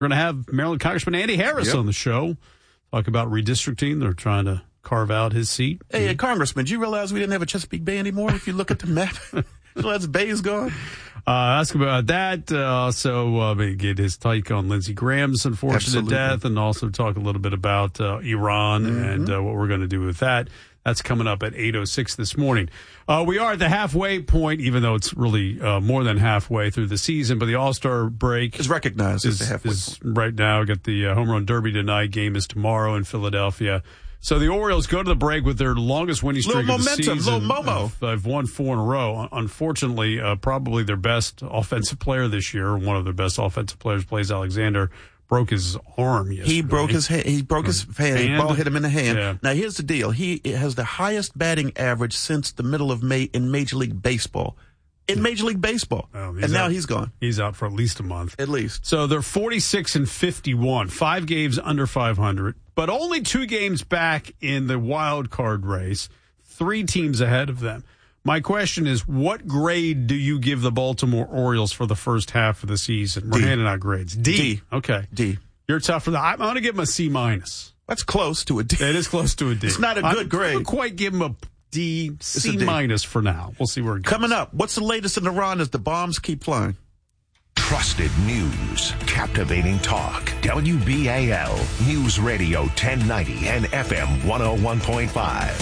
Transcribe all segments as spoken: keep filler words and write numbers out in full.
We're going to have Maryland Congressman Andy Harris yep. on the show. Talk about redistricting. They're trying to carve out his seat. Hey, mm-hmm. Congressman, do you realize we didn't have a Chesapeake Bay anymore? If you look at the map, so that's Bay is gone. Uh, ask about that. Uh, also, uh, get his take on Lindsey Graham's unfortunate Absolutely. death, and also talk a little bit about uh, Iran mm-hmm. and uh, what we're going to do with that. That's coming up at eight oh six this morning. Uh, we are at the halfway point, even though it's really uh, more than halfway through the season. But the All-Star break is recognized is, as the halfway is right now. Got the uh, Home Run Derby tonight. Game is tomorrow in Philadelphia. So the Orioles go to the break with their longest winning streak little of the momentum, season. Little Momo. They've won four in a row. Unfortunately, uh, probably their best offensive player this year, one of their best offensive players, Blaze Alexander, broke his arm yesterday. He broke his hand. He broke his hand. The ball hit him in the hand. Yeah. Now, here's the deal. He has the highest batting average since the middle of May in Major League Baseball. In Major League Baseball. Oh, and now out, he's gone. He's out for at least a month. At least. So they're forty-six and fifty-one, five games under five hundred, but only two games back in the wild card race, three teams ahead of them. My question is, what grade do you give the Baltimore Orioles for the first half of the season? We're D. handing out grades. D. D. Okay. D. You're tough for that. I'm going to give him a C minus. That's close to a D. It is close to a D. It's not a good I'm, grade. I don't quite give him a D, C minus for now. We'll see where it goes. Coming up, what's the latest in Iran as the bombs keep flying? Trusted news, captivating talk. W B A L News Radio ten ninety and F M one oh one point five.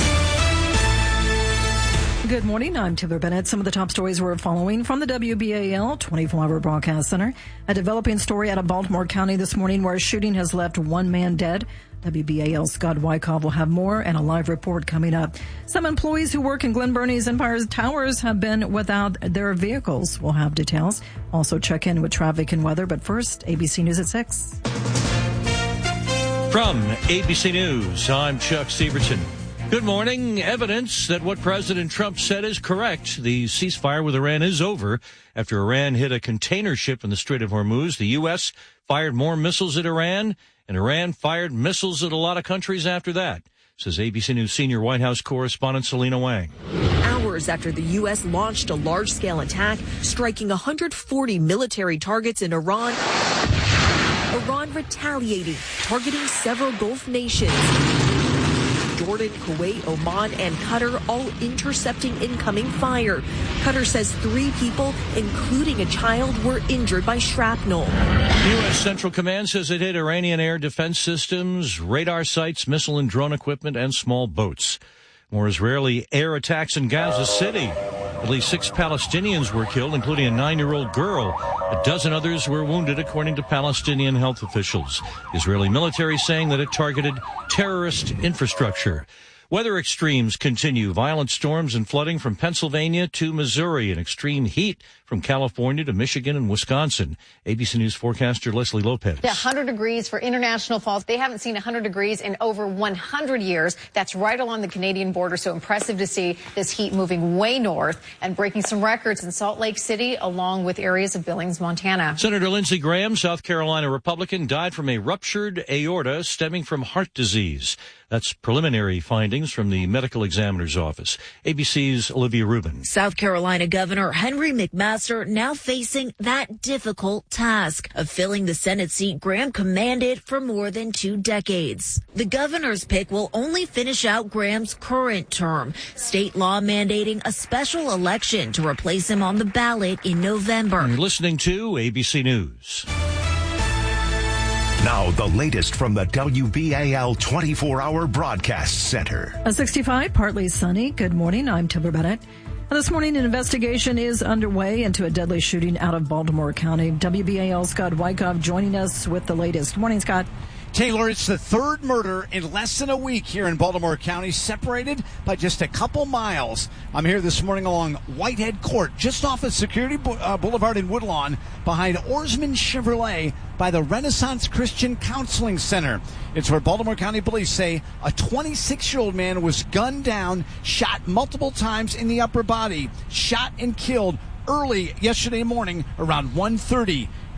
Good morning. I'm Taylor Bennett. Some of the top stories we're following from the W B A L twenty-four hour Broadcast Center. A developing story out of Baltimore County this morning where a shooting has left one man dead. W B A L's Scott Wyckoff will have more and a live report coming up. Some employees who work in Glen Burnie's Empire Towers have been without their vehicles. We'll have details. Also check in with traffic and weather. But first, A B C News at six. From A B C News, I'm Chuck Severson. Good morning. Evidence that what President Trump said is correct. The ceasefire with Iran is over after Iran hit a container ship in the Strait of Hormuz. The U S fired more missiles at Iran, and Iran fired missiles at a lot of countries after that, says A B C News senior White House correspondent Selena Wang. Hours after the U S launched a large-scale attack, striking one hundred forty military targets in Iran, Iran retaliating, targeting several Gulf nations. Jordan, Kuwait, Oman, and Qatar all intercepting incoming fire. Qatar says three people, including a child, were injured by shrapnel. U S. Central Command says it hit Iranian air defense systems, radar sites, missile and drone equipment, and small boats. More Israeli air attacks in Gaza City. At least six Palestinians were killed, including a nine-year-old girl. A dozen others were wounded, according to Palestinian health officials. The Israeli military saying that it targeted terrorist infrastructure. Weather extremes continue. Violent storms and flooding from Pennsylvania to Missouri, and extreme heat from California to Michigan and Wisconsin. A B C News forecaster Leslie Lopez. one hundred degrees for International Falls. They haven't seen one hundred degrees in over one hundred years. That's right along the Canadian border. So impressive to see this heat moving way north and breaking some records in Salt Lake City, along with areas of Billings, Montana. Senator Lindsey Graham, South Carolina Republican, died from a ruptured aorta stemming from heart disease. That's preliminary findings from the medical examiner's office. A B C's Olivia Rubin. South Carolina Governor Henry McMaster now facing that difficult task of filling the Senate seat Graham commanded for more than two decades. The governor's pick will only finish out Graham's current term, state law mandating a special election to replace him on the ballot in November. You're listening to A B C News. Now, the latest from the W B A L twenty-four hour Broadcast Center. A sixty-five, partly sunny. Good morning. I'm Taylor Bennett. This morning, an investigation is underway into a deadly shooting out of Baltimore County. W B A L Scott Wyckoff joining us with the latest. Morning, Scott. Taylor, it's the third murder in less than a week here in Baltimore County, separated by just a couple miles. I'm here this morning along Whitehead Court, just off of Security Boulevard in Woodlawn, behind Oarsman Chevrolet by the Renaissance Christian Counseling Center. It's where Baltimore County police say a twenty-six-year-old man was gunned down, shot multiple times in the upper body, shot and killed early yesterday morning around one thirty.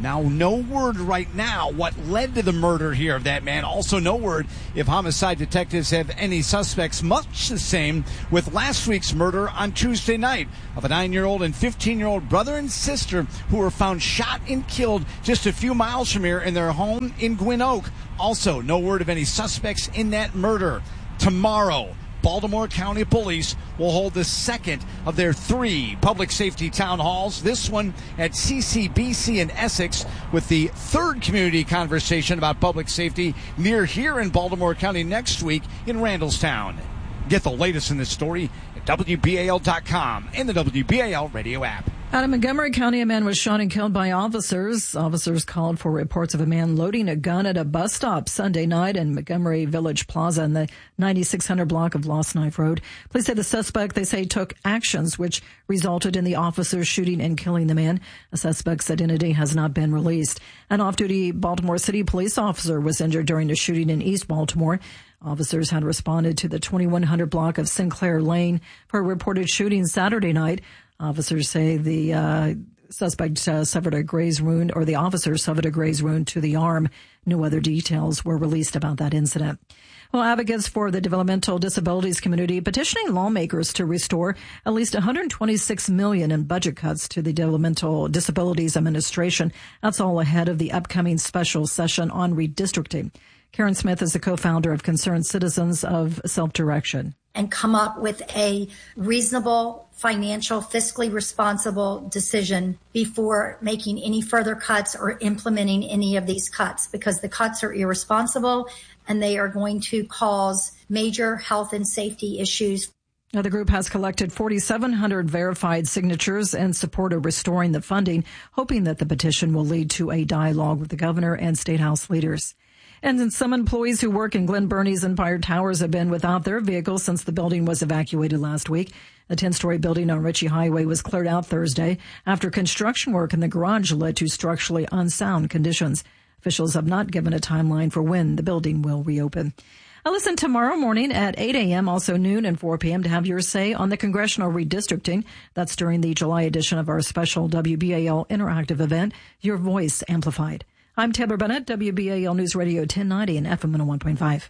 Now, no word right now what led to the murder here of that man. Also, no word if homicide detectives have any suspects, much the same with last week's murder on Tuesday night of a nine-year-old and fifteen-year-old brother and sister who were found shot and killed just a few miles from here in their home in Gwynn Oak. Also, no word of any suspects in that murder. Tomorrow, Baltimore County Police will hold the second of their three public safety town halls, this one at C C B C in Essex, with the third community conversation about public safety near here in Baltimore County next week in Randallstown. Get the latest in this story at W B A L dot com and the W B A L radio app. Out of Montgomery County, a man was shot and killed by officers. Officers called for reports of a man loading a gun at a bus stop Sunday night in Montgomery Village Plaza in the ninety-six hundred block of Lost Knife Road. Police say the suspect, they say, took actions which resulted in the officers shooting and killing the man. The suspect's identity has not been released. An off-duty Baltimore City police officer was injured during a shooting in East Baltimore. Officers had responded to the twenty-one hundred block of Sinclair Lane for a reported shooting Saturday night. Officers say the uh, suspect uh, suffered a graze wound, or the officer suffered a graze wound to the arm. No other details were released about that incident. Well, advocates for the developmental disabilities community petitioning lawmakers to restore at least one hundred twenty-six million dollars in budget cuts to the Developmental Disabilities Administration. That's all ahead of the upcoming special session on redistricting. Karen Smith is the co-founder of Concerned Citizens of Self-Direction. And come up with a reasonable, financial, fiscally responsible decision before making any further cuts or implementing any of these cuts, because the cuts are irresponsible and they are going to cause major health and safety issues. Now, the group has collected forty-seven hundred verified signatures in support of restoring the funding, hoping that the petition will lead to a dialogue with the governor and state house leaders. And some employees who work in Glen Burnie's Empire Towers have been without their vehicles since the building was evacuated last week. The ten-story building on Ritchie Highway was cleared out Thursday after construction work in the garage led to structurally unsound conditions. Officials have not given a timeline for when the building will reopen. Now listen tomorrow morning at eight a.m., also noon and four p.m. to have your say on the congressional redistricting. That's during the July edition of our special W B A L interactive event, Your Voice Amplified. I'm Taylor Bennett, W B A L News Radio ten ninety and F M one oh one point five.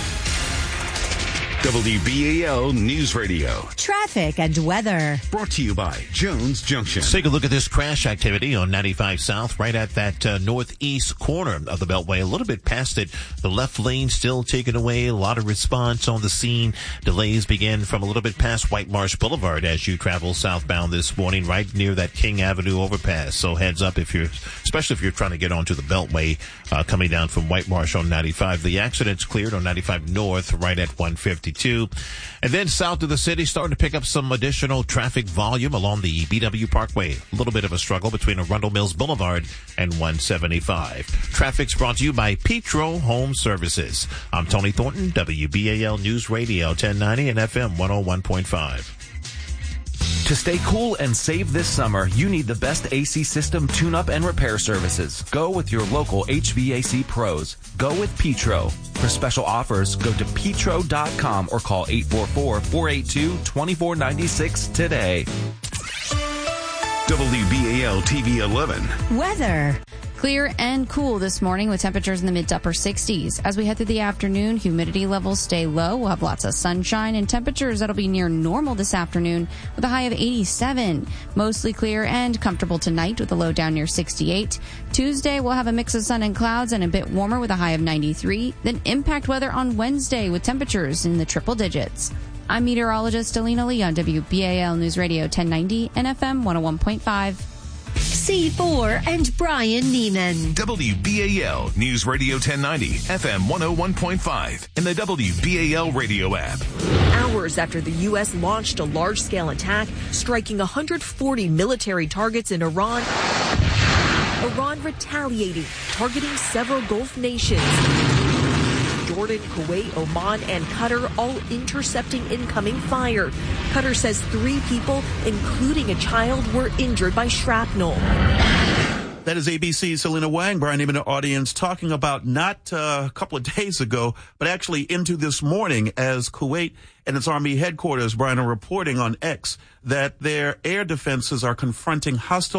W B A L News Radio. Traffic and weather. Brought to you by Jones Junction. Let's take a look at this crash activity on ninety-five South, right at that uh, northeast corner of the Beltway, a little bit past it. The left lane still taken away. A lot of response on the scene. Delays begin from a little bit past White Marsh Boulevard as you travel southbound this morning, right near that King Avenue overpass. So heads up if you're, especially if you're trying to get onto the Beltway, uh, coming down from White Marsh on ninety-five. The accident's cleared on ninety-five North, right at one fifty-two. And then south of the city, starting to pick up some additional traffic volume along the B W Parkway. A little bit of a struggle between Arundel Mills Boulevard and one seventy-five. Traffic's brought to you by Petro Home Services. I'm Tony Thornton, W B A L News Radio ten ninety and F M one oh one point five. To stay cool and save this summer, you need the best A C system tune-up and repair services. Go with your local H V A C pros. Go with Petro. For special offers, go to petro dot com or call eight four four, four eight two, two four nine six today. W B A L T V eleven. Weather. Clear and cool this morning with temperatures in the mid to upper sixties. As we head through the afternoon, humidity levels stay low. We'll have lots of sunshine and temperatures that'll be near normal this afternoon with a high of eighty-seven. Mostly clear and comfortable tonight with a low down near sixty-eight. Tuesday, we'll have a mix of sun and clouds and a bit warmer with a high of ninety-three. Then impact weather on Wednesday with temperatures in the triple digits. I'm meteorologist Alina Lee on W B A L News Radio ten ninety and F M one oh one point five. C four and Brian Neiman. W B A L News Radio ten ninety, F M one oh one point five, and the W B A L radio app. Hours after the U S launched a large-scale attack, striking one hundred forty military targets in Iran, Iran retaliating, targeting several Gulf nations. Jordan, Kuwait, Oman, and Qatar all intercepting incoming fire. Qatar says three people, including a child, were injured by shrapnel. That is A B C's Selena Wang, Brian Neiman, an audience talking about not uh, a couple of days ago, but actually into this morning as Kuwait and its Army headquarters, Brian, are reporting on X that their air defenses are confronting hostile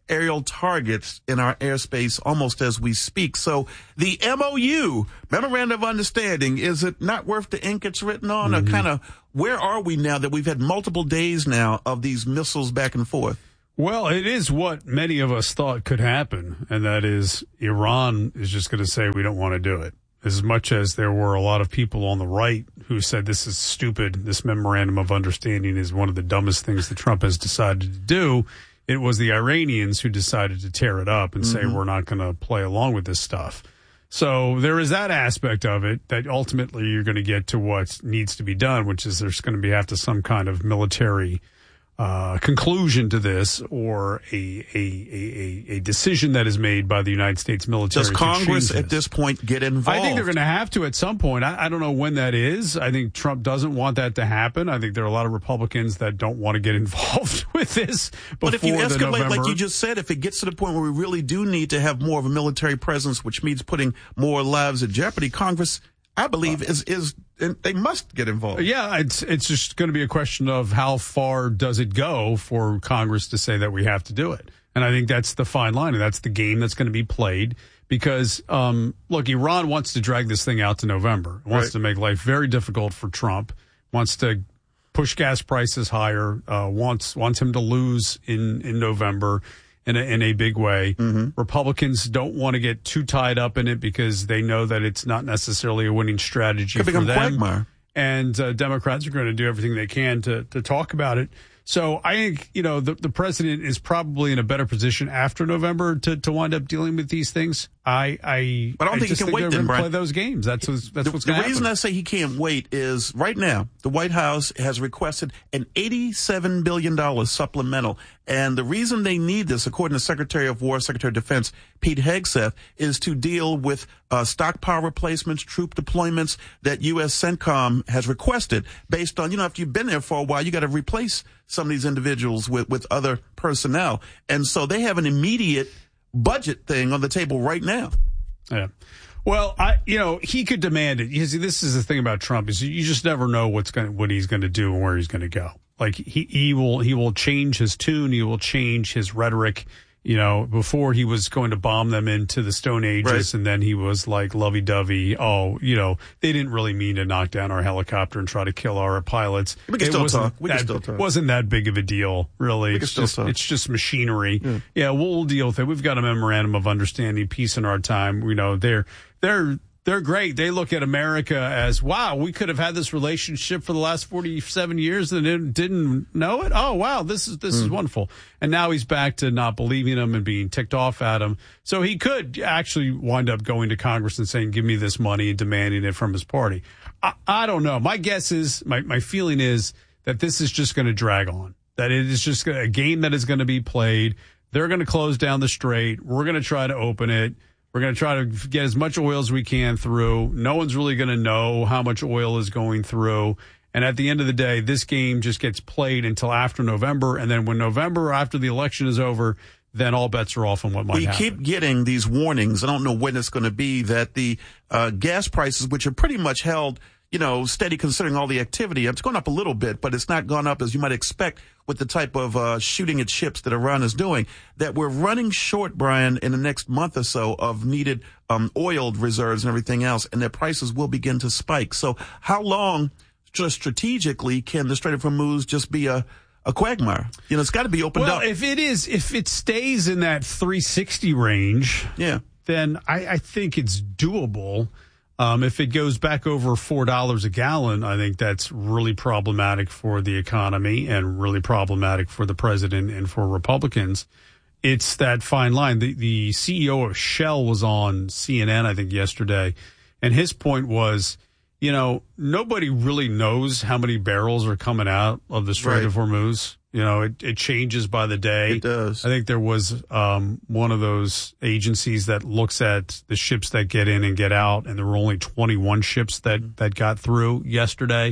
aerial targets in our airspace almost as we speak. So the M O U, Memorandum of Understanding, is it not worth the ink it's written on? Mm-hmm. Or kind of where are we now that we've had multiple days now of these missiles back and forth? Well, it is what many of us thought could happen, and that is Iran is just going to say we don't want to do it. As much as there were a lot of people on the right who said this is stupid, this memorandum of understanding is one of the dumbest things that Trump has decided to do, it was the Iranians who decided to tear it up and mm-hmm. say we're not going to play along with this stuff. So there is that aspect of it that ultimately you're going to get to what needs to be done, which is there's going to be have to some kind of military Uh, conclusion to this, or a, a a a decision that is made by the United States military. Does Congress at this point get involved? I think they're going to have to at some point. I, I don't know when that is. I think Trump doesn't want that to happen. I think there are a lot of Republicans that don't want to get involved with this before But if you escalate, November. like you just said, if it gets to the point where we really do need to have more of a military presence, which means putting more lives at jeopardy, Congress, I believe, is is they must get involved. Yeah, it's it's just going to be a question of how far does it go for Congress to say that we have to do it. And I think that's the fine line, and that's the game that's going to be played because, um, look, Iran wants to drag this thing out to November. It wants right. to make life very difficult for Trump, wants to push gas prices higher, uh, wants wants him to lose in, in November. In a, in a big way. Mm-hmm. Republicans don't want to get too tied up in it because they know that it's not necessarily a winning strategy Could for become them. Quagmire. And uh, Democrats are going to do everything they can to, to talk about it. So I think, you know, the, the president is probably in a better position after November to, to wind up dealing with these things. I, I, but I don't I think just he can think wait they're then, going to play Brian. those games. That's what's, that's the, what's going to happen. The reason I say he can't wait is right now, the White House has requested an eighty-seven billion dollars supplemental. And the reason they need this, according to Secretary of War, Secretary of Defense Pete Hegseth, is to deal with uh, stockpile replacements, troop deployments that U S CENTCOM has requested based on, you know, if you've been there for a while, you got to replace some of these individuals with, with other personnel. And so they have an immediate budget thing on the table right now. Yeah. Well, I, you know, he could demand it. You see, this is the thing about Trump is you just never know what's going, what he's going to do and where he's going to go. Like he, he will, he will change his tune. He will change his rhetoric. You know, before he was going to bomb them into the Stone Ages, right. And then he was like lovey-dovey. Oh, you know, they didn't really mean to knock down our helicopter and try to kill our pilots. We can it still wasn't talk. We that, can still talk. Wasn't that big of a deal, really. We can it's still just, talk. It's just machinery. Yeah. yeah, we'll deal with it. We've got a memorandum of understanding, peace in our time. You know, they're they're. They're great. They look at America as, wow, we could have had this relationship for the last forty-seven years and didn't, didn't know it. Oh, wow, this is this mm. is wonderful. And now he's back to not believing him and being ticked off at him. So he could actually wind up going to Congress and saying, give me this money and demanding it from his party. I, I don't know. My guess is, my, my feeling is that this is just going to drag on, that it is just a game that is going to be played. They're going to close down the strait. We're going to try to open it. We're going to try to get as much oil as we can through. No one's really going to know how much oil is going through. And at the end of the day, this game just gets played until after November. And then when November, after the election is over, then all bets are off on what might we happen. We keep getting these warnings. I don't know when it's going to be that the uh, gas prices, which are pretty much held, you know, steady considering all the activity. It's gone up a little bit, but it's not gone up as you might expect with the type of uh, shooting at ships that Iran is doing, that we're running short, Brian, in the next month or so of needed um, oil reserves and everything else, and that prices will begin to spike. So how long, just strategically, can the Strait of Hormuz just be a, a quagmire? You know, it's got to be opened well, up. Well, if it is, if it stays in that three sixty range, yeah, then I, I think it's doable. Um, if it goes back over four dollars a gallon, I think that's really problematic for the economy and really problematic for the president and for Republicans. It's that fine line. The, the C E O of Shell was on C N N, I think, yesterday, and his point was, you know, nobody really knows how many barrels are coming out of the Strait right. of Hormuz. You know, it, it changes by the day. It does. I think there was um, one of those agencies that looks at the ships that get in and get out, and there were only twenty-one ships that, that got through yesterday.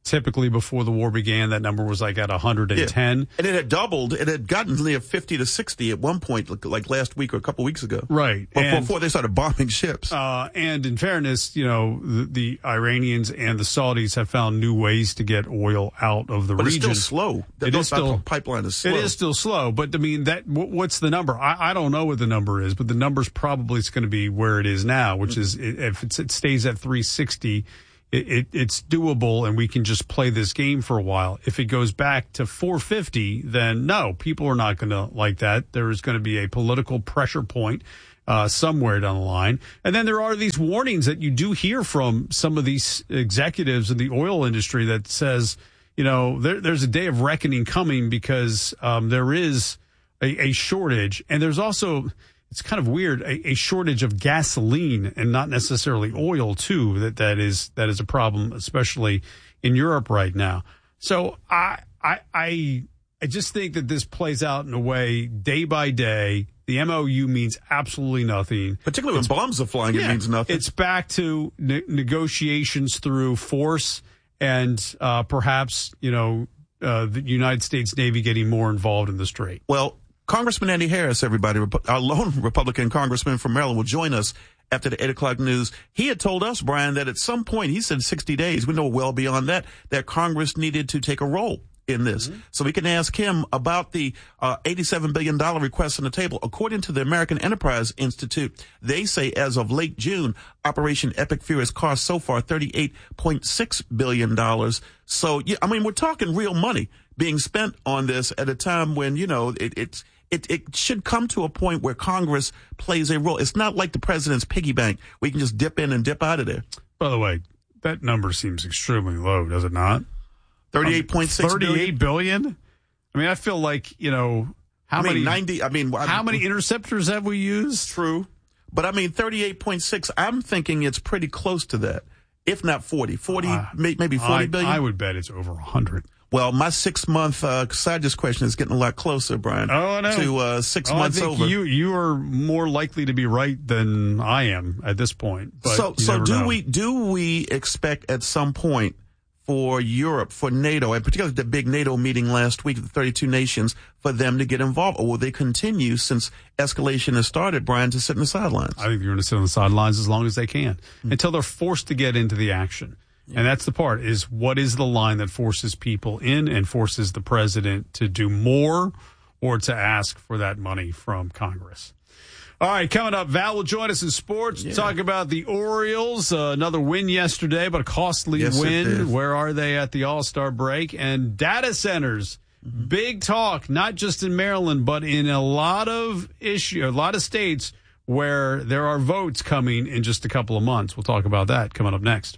Typically, before the war began, that number was like at one hundred ten. Yeah. And it had doubled. It had gotten near fifty to sixty at one point, like last week or a couple weeks ago. Right. Before, and, before they started bombing ships. Uh, and in fairness, you know, the, the Iranians and the Saudis have found new ways to get oil out of the but region. It's still slow. The it is still, pipeline is slow. It is still slow. But, I mean, that what's the number? I, I don't know what the number is, but the number's probably is going to be where it is now, which mm-hmm. is if it's, it stays at three sixty, It, it, it's doable, and we can just play this game for a while. If it goes back to four fifty, then no, people are not going to like that. There is going to be a political pressure point uh, somewhere down the line. And then there are these warnings that you do hear from some of these executives in the oil industry that says, you know, there, there's a day of reckoning coming because um, there is a, a shortage. And there's also... It's kind of weird, a, a shortage of gasoline and not necessarily oil too. That that is that is a problem, especially in Europe right now. So I I I I just think that this plays out in a way day by day. The M O U means absolutely nothing. Particularly when bombs are flying, yeah, it means nothing. It's back to ne- negotiations through force and uh, perhaps you know uh, the United States Navy getting more involved in the strait. Well. Congressman Andy Harris, everybody, our lone Republican congressman from Maryland, will join us after the eight o'clock news. He had told us, Brian, that at some point, he said sixty days, we know well beyond that, that Congress needed to take a role in this. Mm-hmm. So we can ask him about the uh, eighty-seven billion dollars request on the table. According to the American Enterprise Institute, they say as of late June, Operation Epic Fury has cost so far thirty-eight point six billion dollars. So, yeah, I mean, we're talking real money being spent on this at a time when, you know, it, it's, It, it should come to a point where Congress plays a role. It's not like the president's piggy bank. We can just dip in and dip out of there. By the way, that number seems extremely low, does it not? thirty-eight point six billion. thirty-eight billion? I mean, I feel like, you know, how I mean, many ninety, I mean, how I mean, many interceptors have we used? True. But I mean, thirty-eight point six, I'm thinking it's pretty close to that. If not forty. forty, uh, maybe forty I, billion. I would bet it's over one hundred. Well, my six-month uh, scientist question is getting a lot closer, Brian. Oh, no. To uh, six oh, months I think over. You you are more likely to be right than I am at this point. But so, so do know. we do we expect at some point for Europe, for NATO, and particularly the big NATO meeting last week, the thirty-two nations, for them to get involved, or will they continue since escalation has started, Brian, to sit in the sidelines? I think they're going to sit on the sidelines as long as they can mm-hmm. until they're forced to get into the action. And that's the part, is what is the line that forces people in and forces the president to do more or to ask for that money from Congress. All right, coming up, Val will join us in sports. Yeah. Talk about the Orioles. Uh, another win yesterday, but a costly yes, win. Where are they at the All-Star break? And data centers, mm-hmm. big talk, not just in Maryland, but in a lot of issue, a lot of states where there are votes coming in just a couple of months. We'll talk about that coming up next.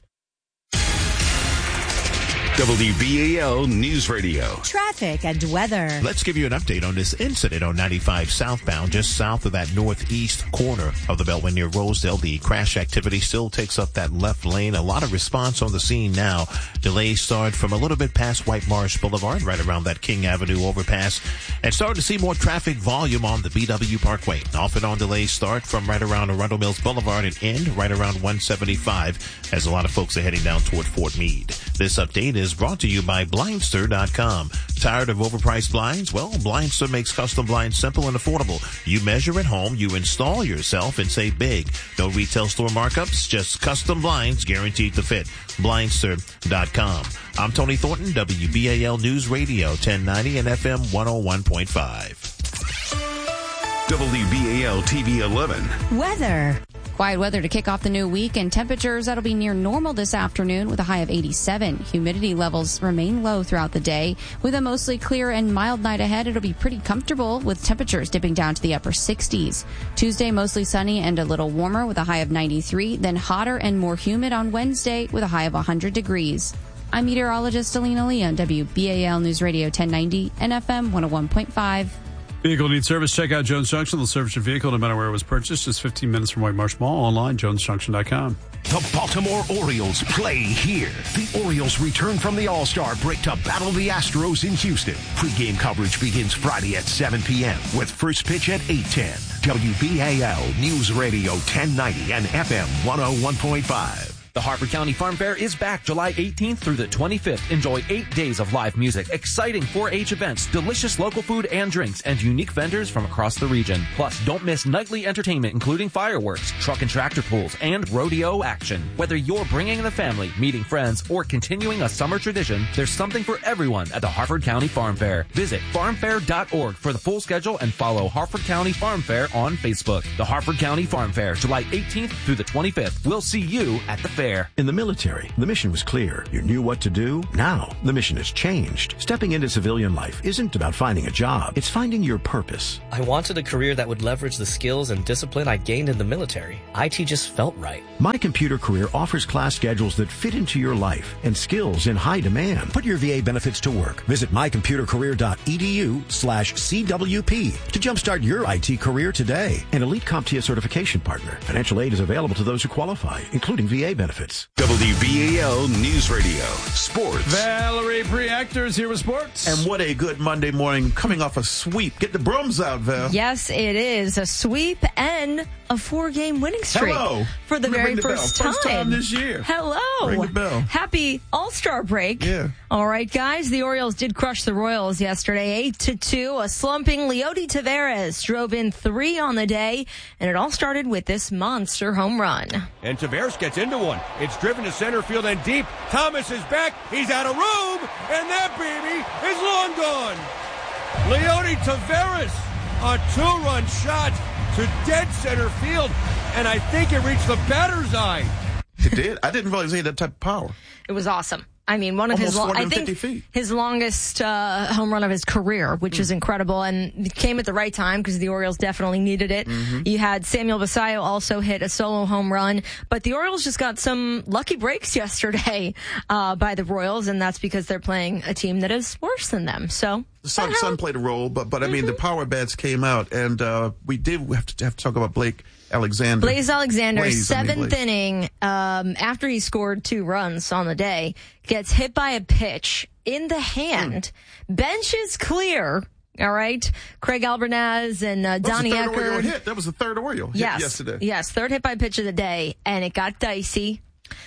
W B A L News Radio. Traffic and weather. Let's give you an update on this incident on ninety-five southbound, just south of that northeast corner of the Beltway near Rosedale. The crash activity still takes up that left lane. A lot of response on the scene now. Delays start from a little bit past White Marsh Boulevard, right around that King Avenue overpass. And starting to see more traffic volume on the B W Parkway. Off and on delays start from right around Arundel Mills Boulevard and end right around one seventy-five, as a lot of folks are heading down toward Fort Meade. This update is brought to you by Blindster dot com. Tired of overpriced blinds? Well, Blindster makes custom blinds simple and affordable. You measure at home, you install yourself, and save big. No retail store markups, just custom blinds guaranteed to fit. Blindster dot com. I'm Tony Thornton, W B A L News Radio, ten ninety and F M one oh one point five. W B A L T V eleven. Weather. Quiet weather to kick off the new week, and temperatures that'll be near normal this afternoon with a high of eighty-seven. Humidity levels remain low throughout the day. With a mostly clear and mild night ahead, it'll be pretty comfortable with temperatures dipping down to the upper sixties. Tuesday, mostly sunny and a little warmer with a high of ninety-three, then hotter and more humid on Wednesday with a high of one hundred degrees. I'm meteorologist Alina Lee on W B A L News Radio ten ninety and F M one oh one point five. Vehicle needs service? Check out Jones Junction. They'll service your vehicle no matter where it was purchased. Just fifteen minutes from White Marsh Mall. Online, jones junction dot com. The Baltimore Orioles play here. The Orioles return from the All-Star break to battle the Astros in Houston. Pre-game coverage begins Friday at seven p.m. with first pitch at eight ten. W B A L News Radio ten ninety and F M one oh one point five. The Harford County Farm Fair is back July eighteenth through the twenty-fifth. Enjoy eight days of live music, exciting four H events, delicious local food and drinks, and unique vendors from across the region. Plus, don't miss nightly entertainment including fireworks, truck and tractor pulls, and rodeo action. Whether you're bringing the family, meeting friends, or continuing a summer tradition, there's something for everyone at the Harford County Farm Fair. Visit farm fair dot org for the full schedule and follow Harford County Farm Fair on Facebook. The Harford County Farm Fair, July eighteenth through the twenty-fifth. We'll see you at the fair. In the military, the mission was clear. You knew what to do. Now, the mission has changed. Stepping into civilian life isn't about finding a job. It's finding your purpose. I wanted a career that would leverage the skills and discipline I gained in the military. I T just felt right. My Computer Career offers class schedules that fit into your life and skills in high demand. Put your V A benefits to work. Visit my computer career dot e d u slash C W P to jumpstart your I T career today. An Elite CompTIA certification partner. Financial aid is available to those who qualify, including V A benefits. W B A L News Radio. Sports. Valerie Preactors here with sports. And what a good Monday morning, coming off a sweep. Get the brooms out, Val. Yes, it is. A sweep and a four-game winning streak. Hello. For the very the first bell. time. First time this year. Hello. Ring the bell. Happy All-Star break. Yeah. All right, guys. The Orioles did crush the Royals yesterday, eight to two. A slumping Leody Taveras drove in three on the day, and it all started with this monster home run. And Taveras gets into one. It's driven to center field and deep. Thomas is back. He's out of room, and that baby is long gone. Leody Taveras, a two-run shot to dead center field, and I think it reached the batter's eye. It did? I didn't realize he had that type of power. It was awesome. I mean, one of Almost his, lo- I think feet. his longest uh, home run of his career, which mm. is incredible, and it came at the right time because the Orioles definitely needed it. Mm-hmm. You had Samuel Basallo also hit a solo home run, but the Orioles just got some lucky breaks yesterday uh, by the Royals, and that's because they're playing a team that is worse than them. So the sun, sun played a role, but but I mean mm-hmm. the power bats came out, and uh, we did have to have to talk about Blake Alexander. Blaze Alexander, Blaze, seventh I mean, inning, um, after he scored two runs on the day, gets hit by a pitch in the hand. Mm. Bench is clear. All right. Craig Albernaz and uh, Donnie Eckert. That was the third Oriole hit. That was the third Oriole hit yes. yesterday. Yes, third hit by pitch of the day, and it got dicey.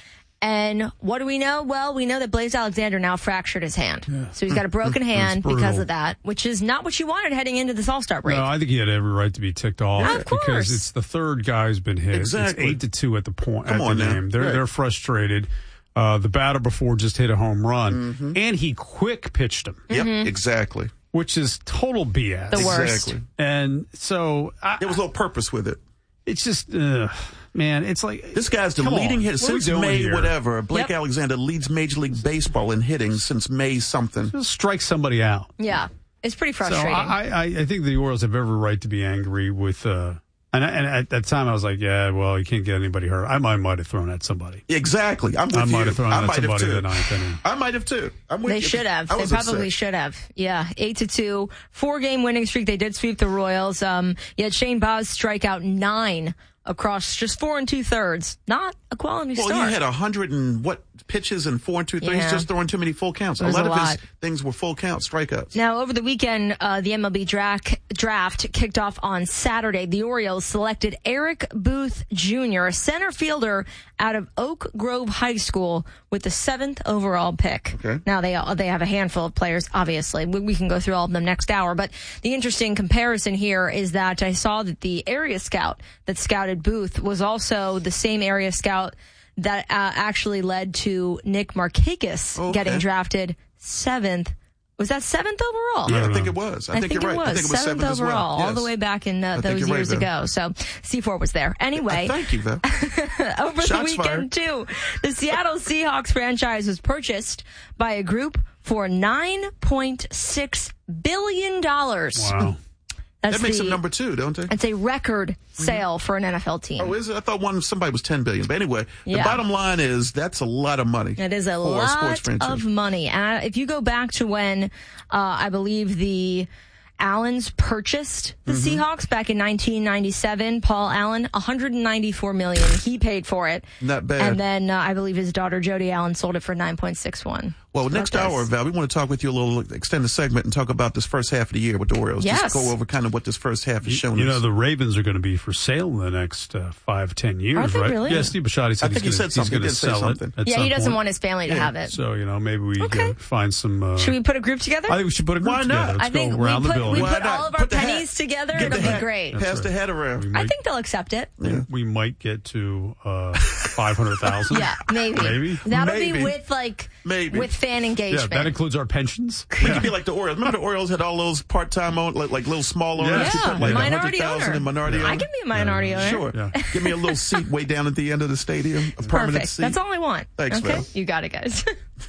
And what do we know? Well, we know that Blaze Alexander now fractured his hand. Yeah. So he's got a broken hand because of that, which is not what you wanted heading into this All-Star break. No, I think he had every right to be ticked off. Yeah, of course. Because it's the third guy who's been hit. Exactly. It's eight to two at the point Come at on the now. game. They're right. they're frustrated. Uh, the batter before just hit a home run, mm-hmm. and he quick pitched him. Yep, mm-hmm. exactly. Which is total B S. The worst. Exactly. And so I, there was a little purpose with it. It's just, uh, man, it's like this guy's the leading hitter since May. Here? Whatever. Blake Yep. Alexander leads Major League Baseball in hitting since May something. Just strike somebody out. Yeah, it's pretty frustrating. So I, I, I think the Orioles have every right to be angry with. Uh, and, and at that time, I was like, yeah, well, you can't get anybody hurt. I might, might have thrown at somebody. Exactly. I'm with I you. might have thrown I at might somebody have the ninth inning. I might have too. I'm with they you. should have. I They was probably upset. should have. Yeah, eight to two, four game winning streak. They did sweep the Royals. Um, yet Shane Baz strike out nine across just four and two thirds. Not a quality well, start. Well, you had a hundred and what pitches and four and two thirds. Yeah. He's just throwing too many full counts. A lot, a of lot his things were full count strikeouts. Now, over the weekend, uh, the M L B draft, draft kicked off on Saturday. The Orioles selected Eric Booth Junior, a center fielder out of Oak Grove High School, with the seventh overall pick. Okay. Now, they they have a handful of players, obviously. We, we can go through all of them next hour. But the interesting comparison here is that I saw that the area scout that scouted Booth was also the same area scout that uh, actually led to Nick Markakis okay. getting drafted seventh. Was that seventh overall? Yeah, I think it was. I, I think, think you're it right. was. I think it was seventh, seventh overall, as well. all the Yes. way back in uh, I think those you're years right, Val. ago. So C four was there. Anyway, Uh, thank you, Val. over Shots the weekend fired. too, the Seattle Seahawks franchise was purchased by a group for nine point six billion dollars. Wow. That's that makes the, them number two, don't they? It's a record sale mm-hmm. for an N F L team. Oh, is it? I thought one somebody was ten billion. But anyway, Yeah. the bottom line is that's a lot of money. It is a for lot a sports franchise. of money. And if you go back to when uh, I believe the Allens purchased the mm-hmm. Seahawks back in nineteen ninety-seven, Paul Allen, one hundred ninety-four million dollars. He paid for it. Not bad. And then uh, I believe his daughter Jody Allen sold it for nine point six one. Well, next this. hour, Val, we want to talk with you a little, extend the segment and talk about this first half of the year with the Orioles. Yes. Just go over kind of what this first half is showing you, you us. know, the Ravens are going to be for sale in the next uh, five, ten years, Are they right? really? Yeah, Steve Bisciotti said I think he's he going said something. He to did say sell something. it. At Yeah, some he doesn't point. want his family to Yeah. have it. So, you know, maybe we Okay. uh, find some. Uh, Should we put a group together? I think we should put a group Why together. not? Let's I think go we around the put, building. we put Why not? all of our Put the hat- pennies together. Get It'll the be hat- great. Pass the hat around. We I might, think they'll accept it. Yeah. we might get to uh, five hundred thousand. Yeah, maybe. Maybe. That'll Maybe. be with like Maybe. with fan Yeah, engagement. that includes our pensions. We could be like the Orioles. Remember the Orioles had all those part-time owners, like, like little small owners? Yeah. who put like Minority one hundred thousand owner. in minority owner? I can be a minority owner. Sure. Yeah. Give me a little seat way down at the end of the stadium, a permanent Perfect. seat. That's all I want. Thanks, okay, Val. you got it, guys.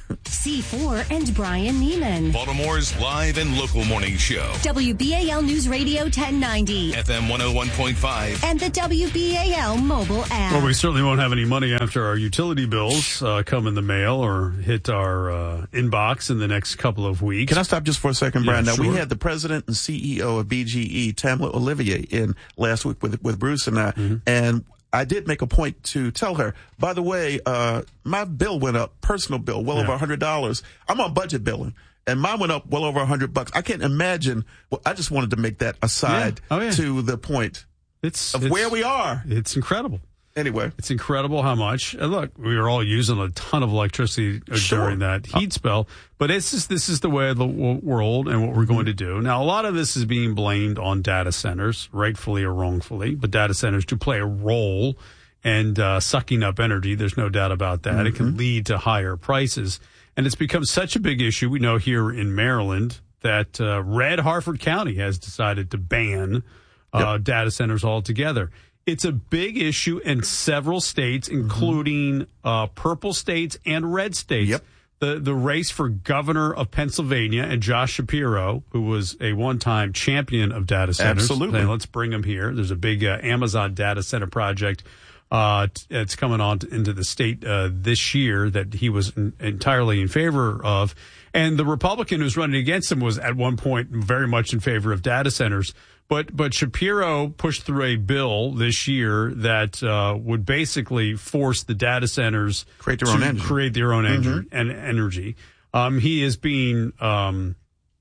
C four and Brian Neiman. Baltimore's live and local morning show. W B A L News Radio ten ninety. F M one oh one point five. And the W B A L mobile app. Well, we certainly won't have any money after our utility bills uh, come in the mail or hit our uh, inbox in the next couple of weeks. Can I stop just for a second, Brian? Yeah, now, we sure. had the president and C E O of B G E, Tamla Olivier, in last week with with Bruce and I, Mm-hmm. and I did make a point to tell her, by the way, uh, my bill went up, personal bill, well Yeah. over one hundred dollars. I'm on budget billing, and mine went up well over one hundred bucks. I can't imagine. Well, I just wanted to make that aside Yeah. Oh, yeah. to the point It's of it's- where we are. It's incredible. Anyway. It's incredible how much. And look, we were all using a ton of electricity uh, Sure. during that heat spell, but it's just, this is the way of the w- world and what we're going to do. Now, a lot of this is being blamed on data centers, rightfully or wrongfully, but data centers do play a role in uh, sucking up energy. There's no doubt about that. Mm-hmm. It can lead to higher prices. And it's become such a big issue. We know here in Maryland that uh, Red Harford County has decided to ban uh, yep. data centers altogether. It's a big issue in several states, including uh, purple states and red states. Yep. The the race for governor of Pennsylvania and Josh Shapiro, who was a one-time champion of data centers. Absolutely. Saying, let's bring him here. There's a big uh, Amazon data center project. Uh, it's coming on to, into the state uh, this year that he was in, entirely in favor of. And the Republican who's running against him was at one point very much in favor of data centers. But but Shapiro pushed through a bill this year that uh, would basically force the data centers create their to own energy. create their own Mm-hmm. energy. And energy. Um, he is being, um,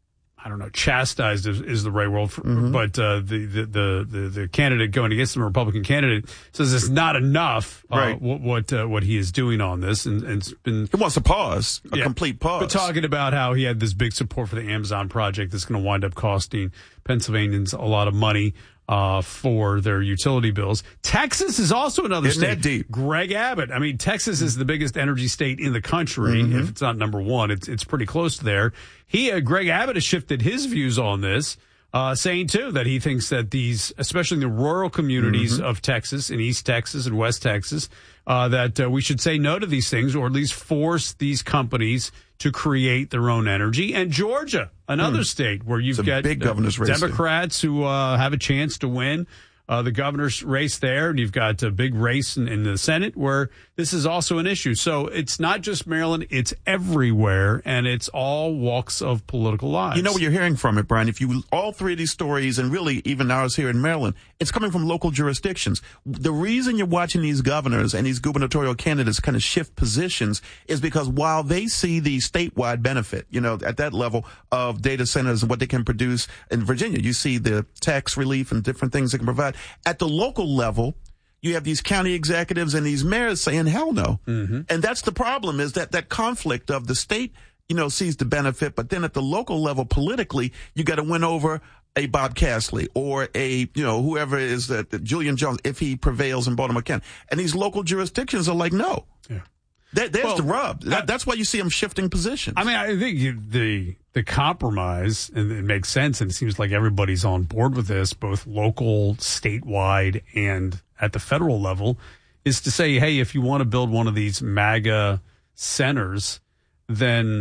I don't know, chastised is, is the right word, for, Mm-hmm. but uh, the, the, the, the, the candidate going against him, a Republican candidate, says it's not enough uh, Right. what what, uh, what he is doing on this. And, and it's been He wants a pause, a yeah. complete pause. But talking about how he had this big support for the Amazon project that's going to wind up costing Pennsylvanians a lot of money uh, for their utility bills. Texas is also another Isn't state. that deep? Greg Abbott. I mean, Texas is the biggest energy state in the country. Mm-hmm. If it's not number one, it's it's pretty close to there. He, uh, Greg Abbott, has shifted his views on this. Uh, saying too that he thinks that these, especially in the rural communities Mm-hmm. of Texas and East Texas and West Texas, uh, that uh, we should say no to these things, or at least force these companies to create their own energy. And Georgia, another Hmm. state where you've It's a got big governor's race Democrats who uh, have a chance to win uh, the governor's race there, and you've got a big race in, in the Senate where this is also an issue. So it's not just Maryland, it's everywhere, and it's all walks of political lives. You know where you're hearing from it, Brian. If you all three of these stories, and really even ours here in Maryland, it's coming from local jurisdictions. The reason you're watching these governors and these gubernatorial candidates kind of shift positions is because while they see the statewide benefit, you know, at that level of data centers and what they can produce in Virginia, you see the tax relief and different things they can provide. At the local level, you have these county executives and these mayors saying, hell no. Mm-hmm. And that's the problem, is that that conflict of the state, you know, sees the benefit, but then at the local level politically, you got to win over a Bob Castley or a, you know, whoever is that, that Julian Jones, if he prevails in Baltimore County. And these local jurisdictions are like, no. Yeah. That, there's Well, the rub. That, I- that's why you see them shifting positions. I mean, I think you- the the compromise, and it makes sense, and it seems like everybody's on board with this, both local, statewide, and at the federal level, is to say, hey, if you want to build one of these MAGA centers, then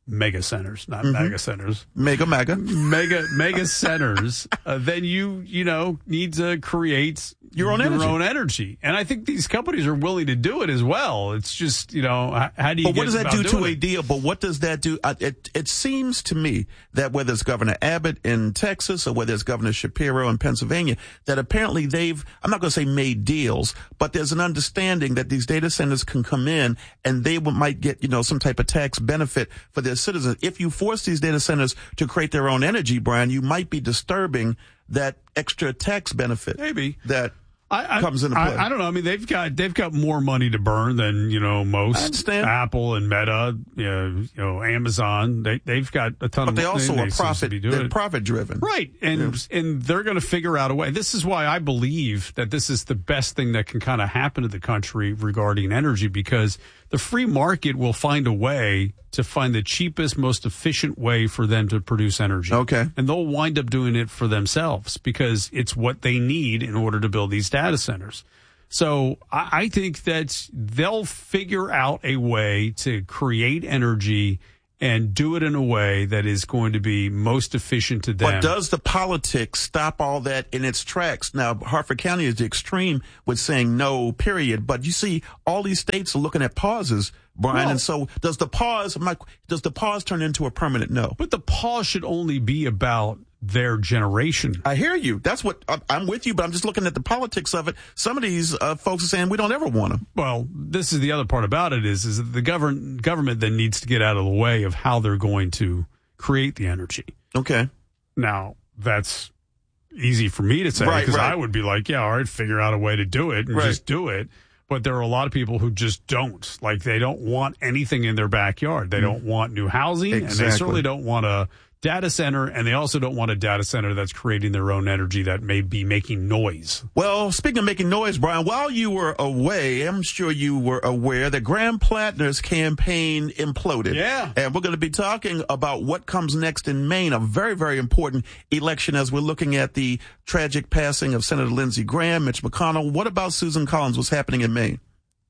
mega centers, not Mm-hmm. mega centers, mega, mega, mega, mega centers, uh, then you, you know, need to create your own your energy. own energy. And I think these companies are willing to do it as well. It's just, you know, how, how do you But get what does that about do to doing a it? deal? But what does that do? Uh, it, it seems to me that whether it's Governor Abbott in Texas or whether it's Governor Shapiro in Pennsylvania, that apparently they've, I'm not going to say made deals, but there's an understanding that these data centers can come in and they will, might get, you know, some type of tax benefit for their citizens. If you force these data centers to create their own energy, Brian, you might be disturbing that extra tax benefit. Maybe. That I, I, comes into play. I, I don't know. I mean, they've got they've got more money to burn than you know most. Apple and Meta, you know, you know Amazon. They they've got a ton But of. they also they are seem to profit. be doing They're it. profit driven, right? And Yeah. and they're going to figure out a way. This is why I believe that this is the best thing that can kind of happen to the country regarding energy, because the free market will find a way to find the cheapest, most efficient way for them to produce energy. Okay. And they'll wind up doing it for themselves because it's what they need in order to build these data centers. So I, I think that they'll figure out a way to create energy and do it in a way that is going to be most efficient to them. But does the politics stop all that in its tracks? Now, Harford County is the extreme with saying no, period. But you see, all these states are looking at pauses, Brian. Well- and so does the pause, Mike, does the pause turn into a permanent no? But the pause should only be about their generation. I hear you. That's what I'm- I'm with you, but I'm just looking at the politics of it. Some of these uh, folks are saying we don't ever want them. Well, this is the other part about it is, is that the govern, government then needs to get out of the way of how they're going to create the energy. Okay. Now, that's easy for me to say Right, because right. I would be like, yeah, all right, figure out a way to do it and Right. just do it. But there are a lot of people who just don't. Like, they don't want anything in their backyard. They don't want new housing, and they Exactly. certainly don't want a data center, and they also don't want a data center that's creating their own energy that may be making noise. Well, speaking of making noise, Brian, while you were away, I'm sure you were aware that Graham Plattner's campaign imploded. Yeah. And we're going to be talking about what comes next in Maine, a very, very important election as we're looking at the tragic passing of Senator Lindsey Graham, Mitch McConnell. What about Susan Collins? What's happening in Maine?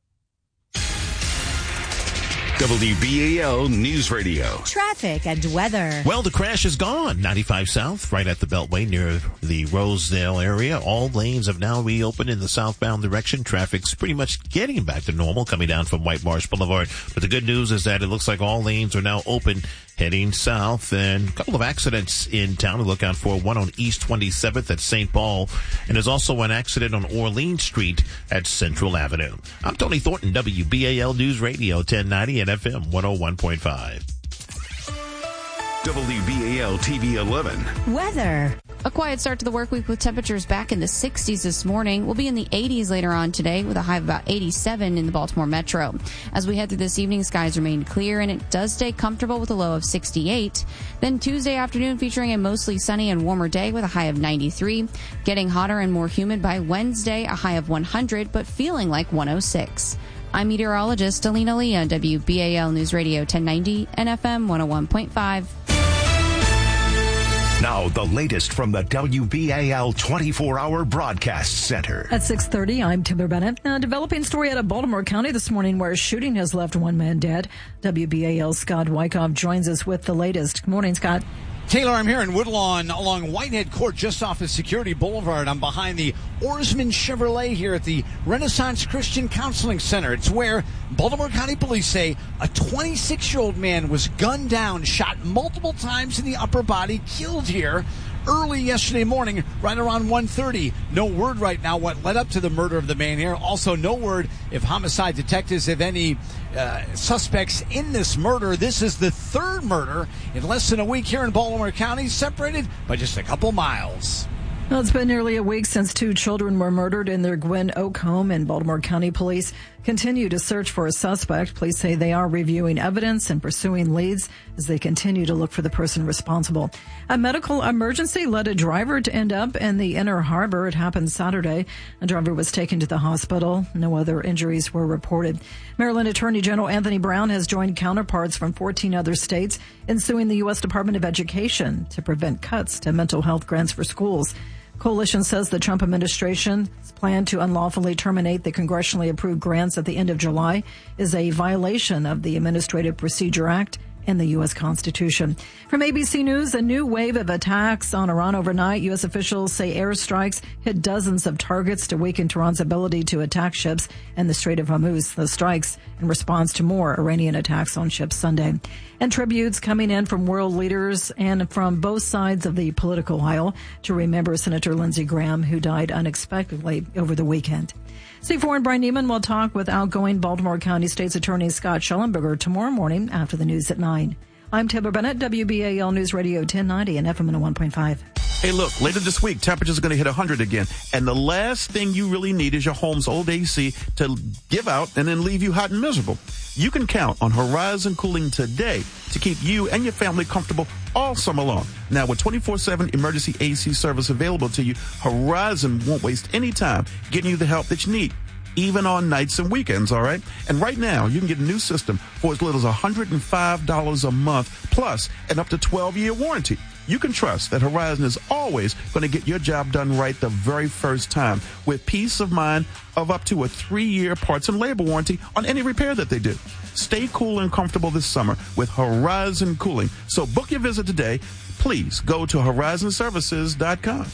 W B A L News Radio. Traffic and weather. Well, the crash is gone. ninety-five South, right at the Beltway near the Rosedale area. All lanes have now reopened in the southbound direction. Traffic's pretty much getting back to normal coming down from White Marsh Boulevard. But the good news is that it looks like all lanes are now open heading south. And a couple of accidents in town to look out for. One on East twenty-seventh at Saint Paul. And there's also an accident on Orleans Street at Central Avenue. I'm Tony Thornton, W B A L News Radio, ten ninety and F M one oh one point five. W B A L T V eleven. Weather. A quiet start to the work week with temperatures back in the sixties this morning. We'll be in the eighties later on today with a high of about eighty-seven in the Baltimore metro. As we head through this evening, skies remain clear and it does stay comfortable with a low of sixty-eight. Then Tuesday afternoon featuring a mostly sunny and warmer day with a high of ninety-three. Getting hotter and more humid by Wednesday, a high of one hundred, but feeling like one oh six. I'm meteorologist Alina Lee on W B A L News Radio ten ninety and F M one oh one point five. Now, the latest from the W B A L twenty-four hour Broadcast Center. At six thirty, I'm Timber Bennett. A developing story out of Baltimore County this morning where a shooting has left one man dead. W B A L's Scott Wyckoff joins us with the latest. Good morning, Scott. Taylor, I'm here in Woodlawn along Whitehead Court just off of Security Boulevard. I'm behind the Oarsman Chevrolet here at the Renaissance Christian Counseling Center. It's where Baltimore County Police say a twenty-six-year-old man was gunned down, shot multiple times in the upper body, killed here early yesterday morning, right around one thirty. No word right now what led up to the murder of the man here. Also, no word if homicide detectives have any uh, suspects in this murder. This is the third murder in less than a week here in Baltimore County, separated by just a couple miles. Well, it's been nearly a week since two children were murdered in their Gwen Oak home, and Baltimore County Police continue to search for a suspect. Police say they are reviewing evidence and pursuing leads as they continue to look for the person responsible. A medical emergency led a driver to end up in the Inner Harbor. It happened Saturday. A driver was taken to the hospital. No other injuries were reported. Maryland Attorney General Anthony Brown has joined counterparts from fourteen other states in suing the U S Department of Education to prevent cuts to mental health grants for schools. Coalition says the Trump administration's plan to unlawfully terminate the congressionally approved grants at the end of July is a violation of the Administrative Procedure Act and the U S Constitution. From A B C News, a new wave of attacks on Iran overnight. U S officials say airstrikes hit dozens of targets to weaken Tehran's ability to attack ships in the Strait of Hormuz. The strikes in response to more Iranian attacks on ships Sunday. And tributes coming in from world leaders and from both sides of the political aisle to remember Senator Lindsey Graham, who died unexpectedly over the weekend. C four and Brian Neiman will talk with outgoing Baltimore County State's Attorney Scott Schellenberger tomorrow morning after the news at nine. I'm Taylor Bennett, W B A L News Radio ten ninety and F M one oh one point five. Hey, look, later this week, temperatures are going to hit one hundred again. And the last thing you really need is your home's old A C to give out and then leave you hot and miserable. You can count on Horizon Cooling today to keep you and your family comfortable all summer long. Now, with twenty-four seven emergency A C service available to you, Horizon won't waste any time getting you the help that you need, even on nights and weekends, all right? And right now, you can get a new system for as little as one hundred five dollars a month, plus an up to twelve-year warranty. You can trust that Horizon is always going to get your job done right the very first time, with peace of mind of up to a three-year parts and labor warranty on any repair that they do. Stay cool and comfortable this summer with Horizon Cooling. So book your visit today. Please go to horizon services dot com.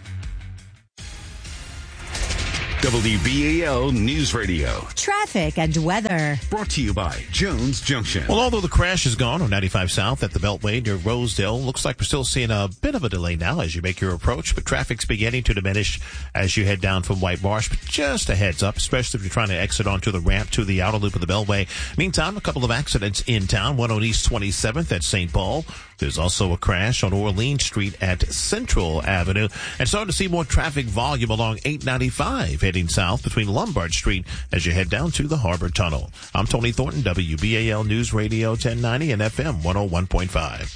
W B A L News Radio. Traffic and weather. Brought to you by Jones Junction. Well, although the crash is gone on ninety-five South at the Beltway near Rosedale, looks like we're still seeing a bit of a delay now as you make your approach, but traffic's beginning to diminish as you head down from White Marsh. But just a heads up, especially if you're trying to exit onto the ramp to the outer loop of the Beltway. Meantime, a couple of accidents in town, one on East twenty-seventh at Saint Paul. There's also a crash on Orleans Street at Central Avenue, and starting to see more traffic volume along eight ninety-five heading south between Lombard Street as you head down to the Harbor Tunnel. I'm Tony Thornton, W B A L News Radio ten ninety and F M one oh one point five.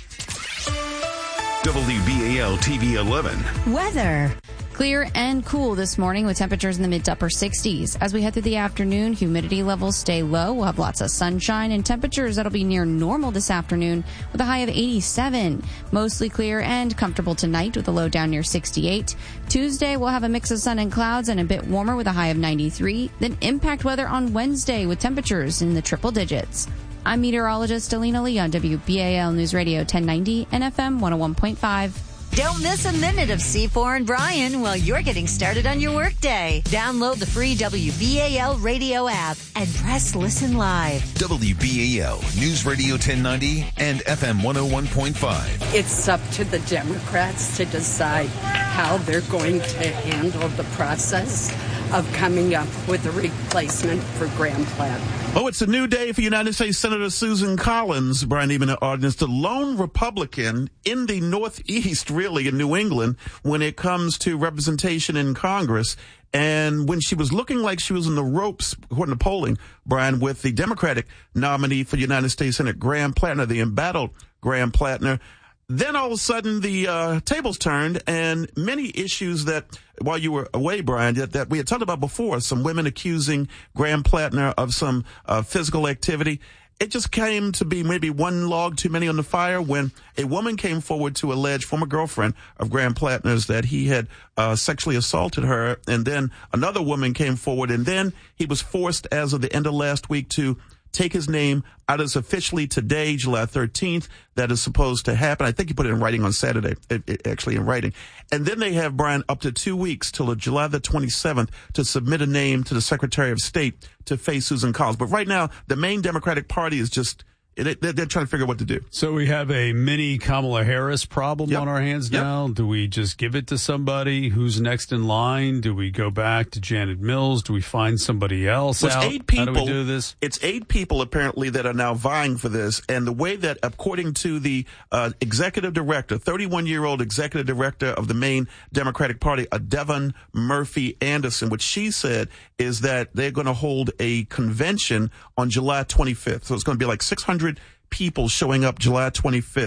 W B A L T V eleven. Weather. Clear and cool this morning with temperatures in the mid to upper sixties. As we head through the afternoon, humidity levels stay low. We'll have lots of sunshine and temperatures that'll be near normal this afternoon with a high of eighty-seven. Mostly clear and comfortable tonight with a low down near sixty-eight. Tuesday, we'll have a mix of sun and clouds and a bit warmer with a high of ninety-three. Then impact weather on Wednesday with temperatures in the triple digits. I'm meteorologist Alina Lee on W B A L News Radio ten ninety and F M one oh one point five. Don't miss a minute of C four and Brian while you're getting started on your workday. Download the free W B A L radio app and press listen live. W B A L News Radio ten ninety and F M one oh one point five. It's up to the Democrats to decide how they're going to handle the process of coming up with a replacement for Graham Platt. Oh, it's a new day for United States Senator Susan Collins, Brian Neiman, the audience, the lone Republican in the Northeast, really, in New England, when it comes to representation in Congress. And when she was looking like she was in the ropes, according to polling, Brian, with the Democratic nominee for the United States Senate, Graham Plattner, the embattled Graham Plattner, then all of a sudden the uh, tables turned, and many issues that, while you were away, Brian, that, that we had talked about before, some women accusing Graham Plattner of some uh, physical activity. It just came to be maybe one log too many on the fire when a woman came forward to allege, former girlfriend of Graham Plattner's, that he had uh, sexually assaulted her. And then another woman came forward, and then he was forced, as of the end of last week, to take his name out as officially today, July thirteenth, that is supposed to happen. I think he put it in writing on Saturday, it, it, actually in writing. And then they have, Brian, up to two weeks till July the twenty-seventh to submit a name to the Secretary of State to face Susan Collins. But right now, the main Democratic Party is just, they're, they're trying to figure out what to do. So we have a mini Kamala Harris problem yep. on our hands yep. now. Do we just give it to somebody? Who's next in line? Do we go back to Janet Mills? Do we find somebody else well, out? It's eight people, How do we do this? It's eight people, apparently, that are now vying for this. And the way that, according to the uh, executive director, thirty-one-year-old executive director of the main Democratic Party, uh, Devon Murphy Anderson, what she said is that they're going to hold a convention on July twenty-fifth. So it's going to be like six hundred people showing up July twenty-fifth.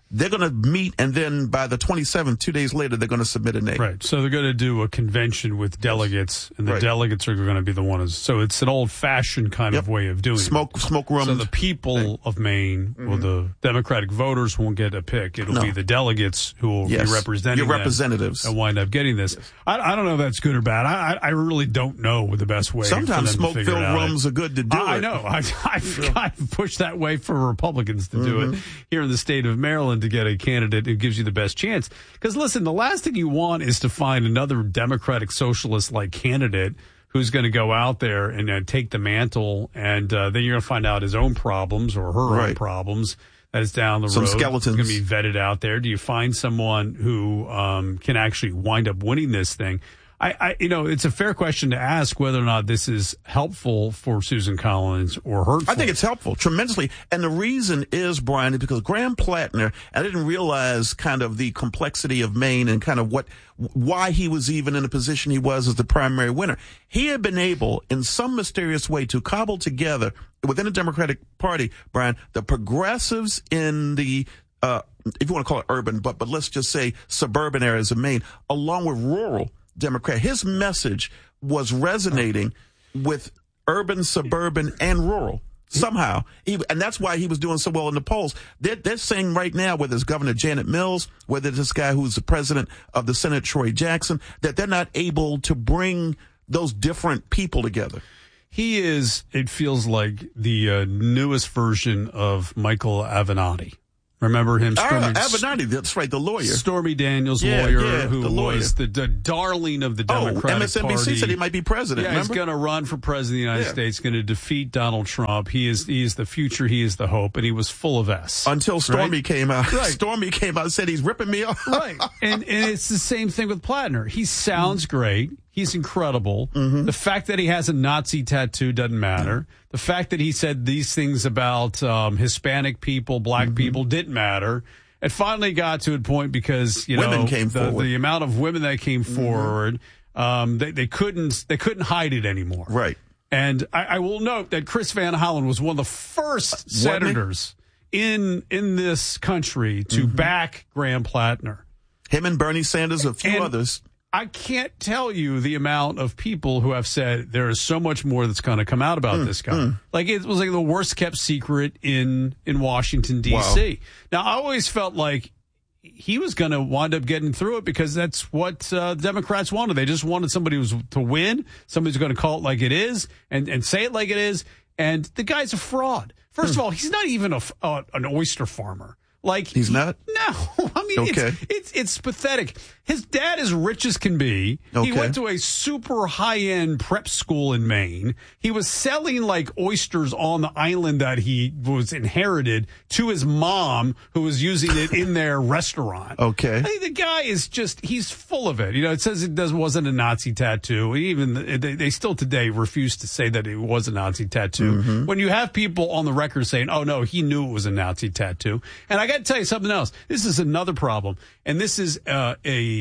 they're going to meet, and then by the twenty-seventh, two days later, they're going to submit a name. Right. So they're going to do a convention with delegates, and the Right. delegates are going to be the ones. So it's an old-fashioned kind Yep. of way of doing Smoke, it. smoke rum. So the people thing. of Maine, Mhm. or the Democratic voters, won't get a pick. It'll No. be the delegates who will Yes. be representing Your them representatives. and wind up getting this. I, I don't know if that's good or bad. I, I I really don't know what the best way. Sometimes for them to figure smoke-filled it out. rums are good to do I, I it. know. I, I've, I've pushed that way for Republicans to do Mhm. it here in the state of Maryland to get a candidate who gives you the best chance. Because listen, the last thing you want is to find another Democratic socialist-like candidate who's going to go out there and uh, take the mantle, and uh, then you're going to find out his own problems or her own Right. problems that is down the Some road. skeletons. It's going to be vetted out there. Do you find someone who um, can actually wind up winning this thing? I, I, you know, it's a fair question to ask whether or not this is helpful for Susan Collins or hurtful. I think it's helpful tremendously. And the reason is, Brian, is because Graham Plattner, I didn't realize kind of the complexity of Maine and kind of what, why he was even in the position he was as the primary winner. He had been able, in some mysterious way, to cobble together within the Democratic Party, Brian, the progressives in the, uh, if you want to call it urban, but, but let's just say suburban areas of Maine, along with rural Democrat. His message was resonating with urban, suburban, and rural somehow. He, and that's why he was doing so well in the polls. They're, they're saying right now, whether it's Governor Janet Mills, whether it's this guy who's the president of the Senate, Troy Jackson, that they're not able to bring those different people together. He is, it feels like, the uh, newest version of Michael Avenatti. Remember him? Stormy, Ah, Avenatti, that's right, the lawyer. Stormy Daniels' Yeah, lawyer, yeah, who the lawyer. was the, the darling of the Democratic oh, M S N B C Party. said he might be president. Yeah, remember? he's going to run for president of the United Yeah. States, going to defeat Donald Trump. He is he is the future. He is the hope, and he was full of S. Until Stormy right? came out. Right. Stormy came out and said he's ripping me off. Right. And and it's the same thing with Plattner. He sounds great. He's incredible. Mm-hmm. The fact that he has a Nazi tattoo doesn't matter. Mm-hmm. The fact that he said these things about um, Hispanic people, black mm-hmm. people didn't matter. It finally got to a point because, you women know, came the, forward. the amount of women that came Mm-hmm. forward, um, they, they couldn't they couldn't hide it anymore. Right. And I, I will note that Chris Van Hollen was one of the first Uh, wasn't he? senators in in this country to Mm-hmm. back Graham Plattner. Him and Bernie Sanders, a few And others. I can't tell you the amount of people who have said there is so much more that's going to come out about Mm, this guy. mm. Like it was like the worst kept secret in in Washington D C. Wow. Now I always felt like he was going to wind up getting through it because that's what uh, Democrats wanted. They just wanted somebody who's to win, somebody who's going to call it like it is and and say it like it is. And the guy's a fraud. First Hmm. of all, he's not even a, uh, an oyster farmer. Like He's not? No, I mean Okay. it's, it's it's pathetic. His dad is rich as can be. He Okay. went to a super high end prep school in Maine. He was selling like oysters on the island that he was inherited to his mom, who was using it in their restaurant. Okay. I think the guy is just, he's full of it. You know, it says it does, wasn't a Nazi tattoo. Even they, they still today refuse to say that it was a Nazi tattoo. Mm-hmm. When you have people on the record saying, oh no, he knew it was a Nazi tattoo. And I got to tell you something else. This is another problem. And this is uh, a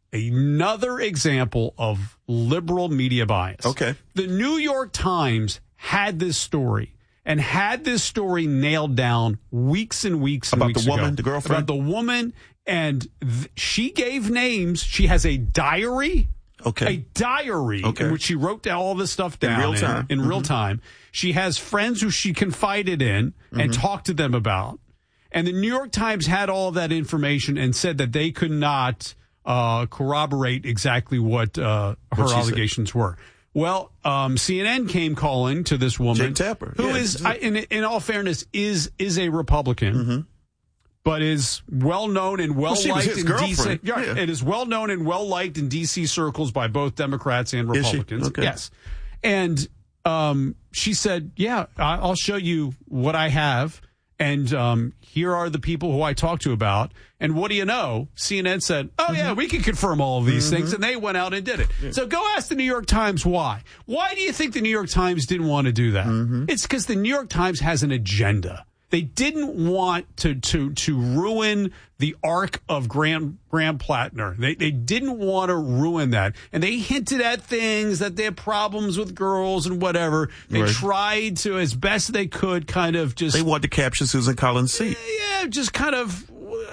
another example of liberal media bias. Okay. The New York Times had this story. And had this story nailed down weeks and weeks and About weeks the woman, ago. the girlfriend? About the woman, and th- she gave names. She has a diary. Okay. A diary Okay. in which she wrote down all this stuff down real time. In, Mhm. real time. She has friends who she confided in and Mhm. talked to them about. And the New York Times had all of that information and said that they could not uh, corroborate exactly what uh, her What she said. allegations were. Well, um, C N N came calling to this woman, Jake Tapper. who Yeah, is, Jake. I, in, in all fairness, is is a Republican, Mm-hmm. but is well known and well Well, she was liked his in D C. girlfriend. Yeah, Yeah. It is well known and well liked in D C circles by both Democrats and Is she? Republicans. Okay. Yes, and um, she said, "Yeah, I- I'll show you what I have." And um, here are the people who I talked to about. And what do you know? C N N said, oh, yeah, we can confirm all of these Mm-hmm. things. And they went out and did it. So go ask the New York Times why. Why do you think the New York Times didn't want to do that? Mm-hmm. It's because the New York Times has an agenda. They didn't want to to to ruin the arc of Graham Graham Plattner. They they didn't want to ruin that, and they hinted at things that they had problems with girls and whatever. They Right. tried to, as best they could, kind of just They wanted to capture Susan Collins' seat. yeah, just kind of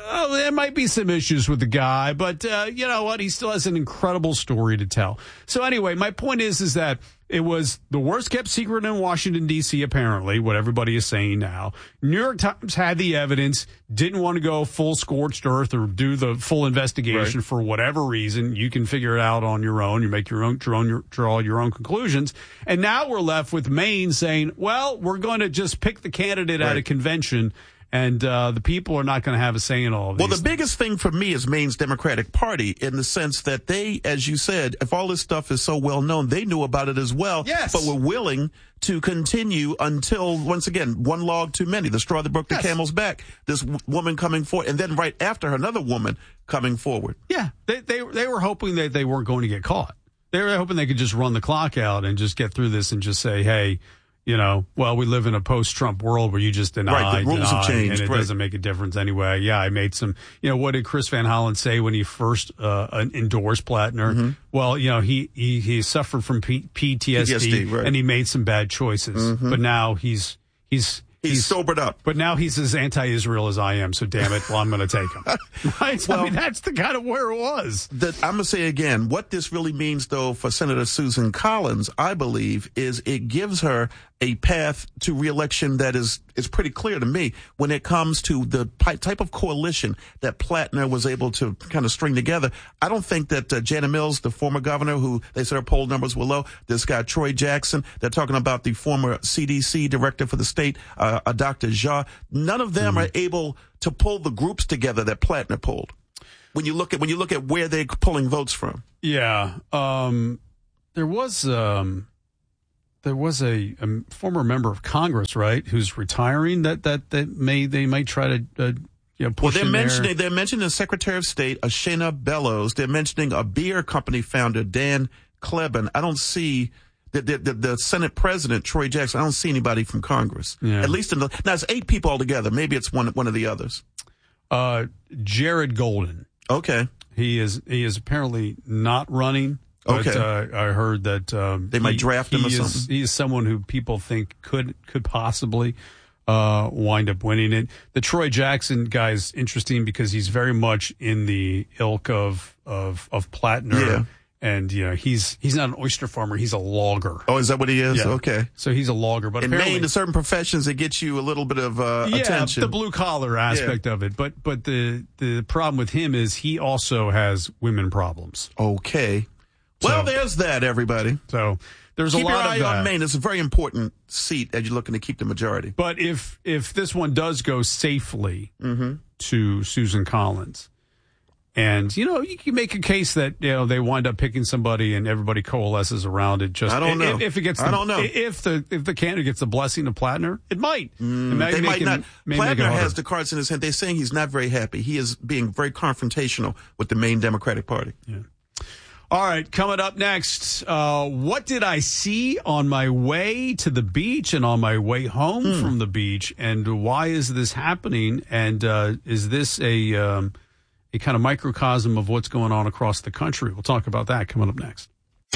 uh, there might be some issues with the guy, but uh, you know what? He still has an incredible story to tell. So anyway, my point is, is that it was the worst kept secret in Washington, D C, apparently, what everybody is saying now. New York Times had the evidence, didn't want to go full scorched earth or do the full investigation right. for whatever reason. You can figure it out on your own. You make your own, draw your, draw your own conclusions. And now we're left with Maine saying, well, we're going to just pick the candidate right. at a convention. And uh, the people are not going to have a say in all of these. Well, the biggest thing for me is Maine's Democratic Party in the sense that they, as you said, if all this stuff is so well known, they knew about it as well. Yes. But were willing to continue until, once again, one log too many, the straw that broke the yes. camel's back, this w- woman coming forward, and then right after her, another woman coming forward. Yeah, they, they, they were hoping that they weren't going to get caught. They were hoping they could just run the clock out and just get through this and just say, hey, you know, well, we live in a post-Trump world where you just deny, right, the rules deny, have changed, and it right. doesn't make a difference anyway. Yeah, I made some, you know, what did Chris Van Hollen say when he first uh, endorsed Plattner? Mm-hmm. Well, you know, he, he, he suffered from P- P T S D, P T S D right. and he made some bad choices. Mm-hmm. But now he's, he's, He's, he's sobered up. But now he's as anti-Israel as I am, so damn it, well, I'm going to take him. Right? Well, I mean, that's the kind of where it was. The, I'm going to say again, what this really means, though, for Senator Susan Collins, I believe, is it gives her a path to reelection that is, is pretty clear to me when it comes to the type of coalition that Plattner was able to kind of string together. I don't think that uh, Jana Mills, the former governor, who they said her poll numbers were low, this guy Troy Jackson, they're talking about the former C D C director for the state, uh, uh, Doctor Jha, none of them mm-hmm. are able to pull the groups together that Plattner pulled. When you look at when you look at where they're pulling votes from. Yeah, um, there was um, there was a, a former member of Congress, right, who's retiring. That that that may they might try to uh, you know push. Well, they're in mentioning there. they're mentioning the Secretary of State, Ashana Bellows. They're mentioning a beer company founder, Dan Kleben. I don't see. The, the, the, the Senate President, Troy Jackson, I don't see anybody from Congress. Yeah. At least in the, now it's eight people altogether. Maybe it's one, one of the others. Uh, Jared Golden. Okay. He is, he is apparently not running. But, okay. uh, I heard that, um, they might he, draft him he or is, something. He is someone who people think could, could possibly, uh, wind up winning it. The Troy Jackson guy is interesting because he's very much in the ilk of, of, of Plattner. Yeah. And, you know, he's he's not an oyster farmer. He's a logger. Oh, is that what he is? Yeah. Okay. So he's a logger. But in Maine, in certain professions, it gets you a little bit of uh, yeah, attention. the blue-collar aspect yeah. of it. But but the, the problem with him is he also has women problems. Okay. Well, so, there's that, everybody. So there's keep a lot your eye of that. on Maine. It's a very important seat as you're looking to keep the majority. But if, if this one does go safely mm-hmm. to Susan Collins, and, you know, you can make a case that, you know, they wind up picking somebody and everybody coalesces around it. Just I don't know. If, if it gets, the, I don't know. If the if the candidate gets the blessing of Plattner, it might. Mm, it might they might him, not. Plattner has the cards in his hand. They're saying he's not very happy. He is being very confrontational with the Maine Democratic Party. Yeah. All right, coming up next, uh, what did I see on my way to the beach and on my way home hmm. from the beach, and why is this happening? And uh, is this a um, a kind of microcosm of what's going on across the country? We'll talk about that coming up next.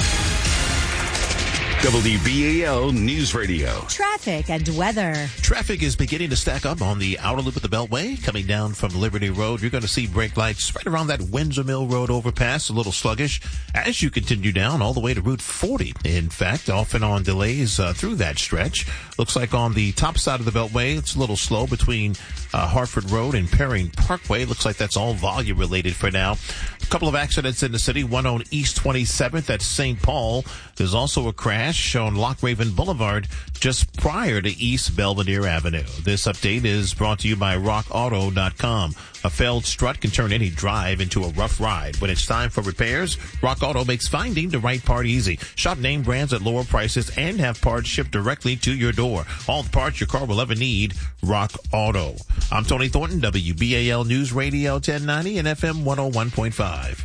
W B A L News Radio. Traffic and weather. Traffic is beginning to stack up on the outer loop of the Beltway. Coming down from Liberty Road, you're going to see brake lights right around that Windsor Mill Road overpass, a little sluggish as you continue down all the way to Route forty. In fact, off and on delays uh, through that stretch. Looks like on the top side of the Beltway, it's a little slow between uh, Hartford Road and Perring Parkway. Looks like that's all volume related for now. A couple of accidents in the city, one on East twenty-seventh at Saint Paul. There's also a crash on Lockraven Boulevard just prior to East Belvedere Avenue. This update is brought to you by rock auto dot com. A failed strut can turn any drive into a rough ride. When it's time for repairs, Rock Auto makes finding the right part easy. Shop name brands at lower prices and have parts shipped directly to your door. All the parts your car will ever need, Rock Auto. I'm Tony Thornton, W B A L News Radio ten ninety and F M one oh one point five.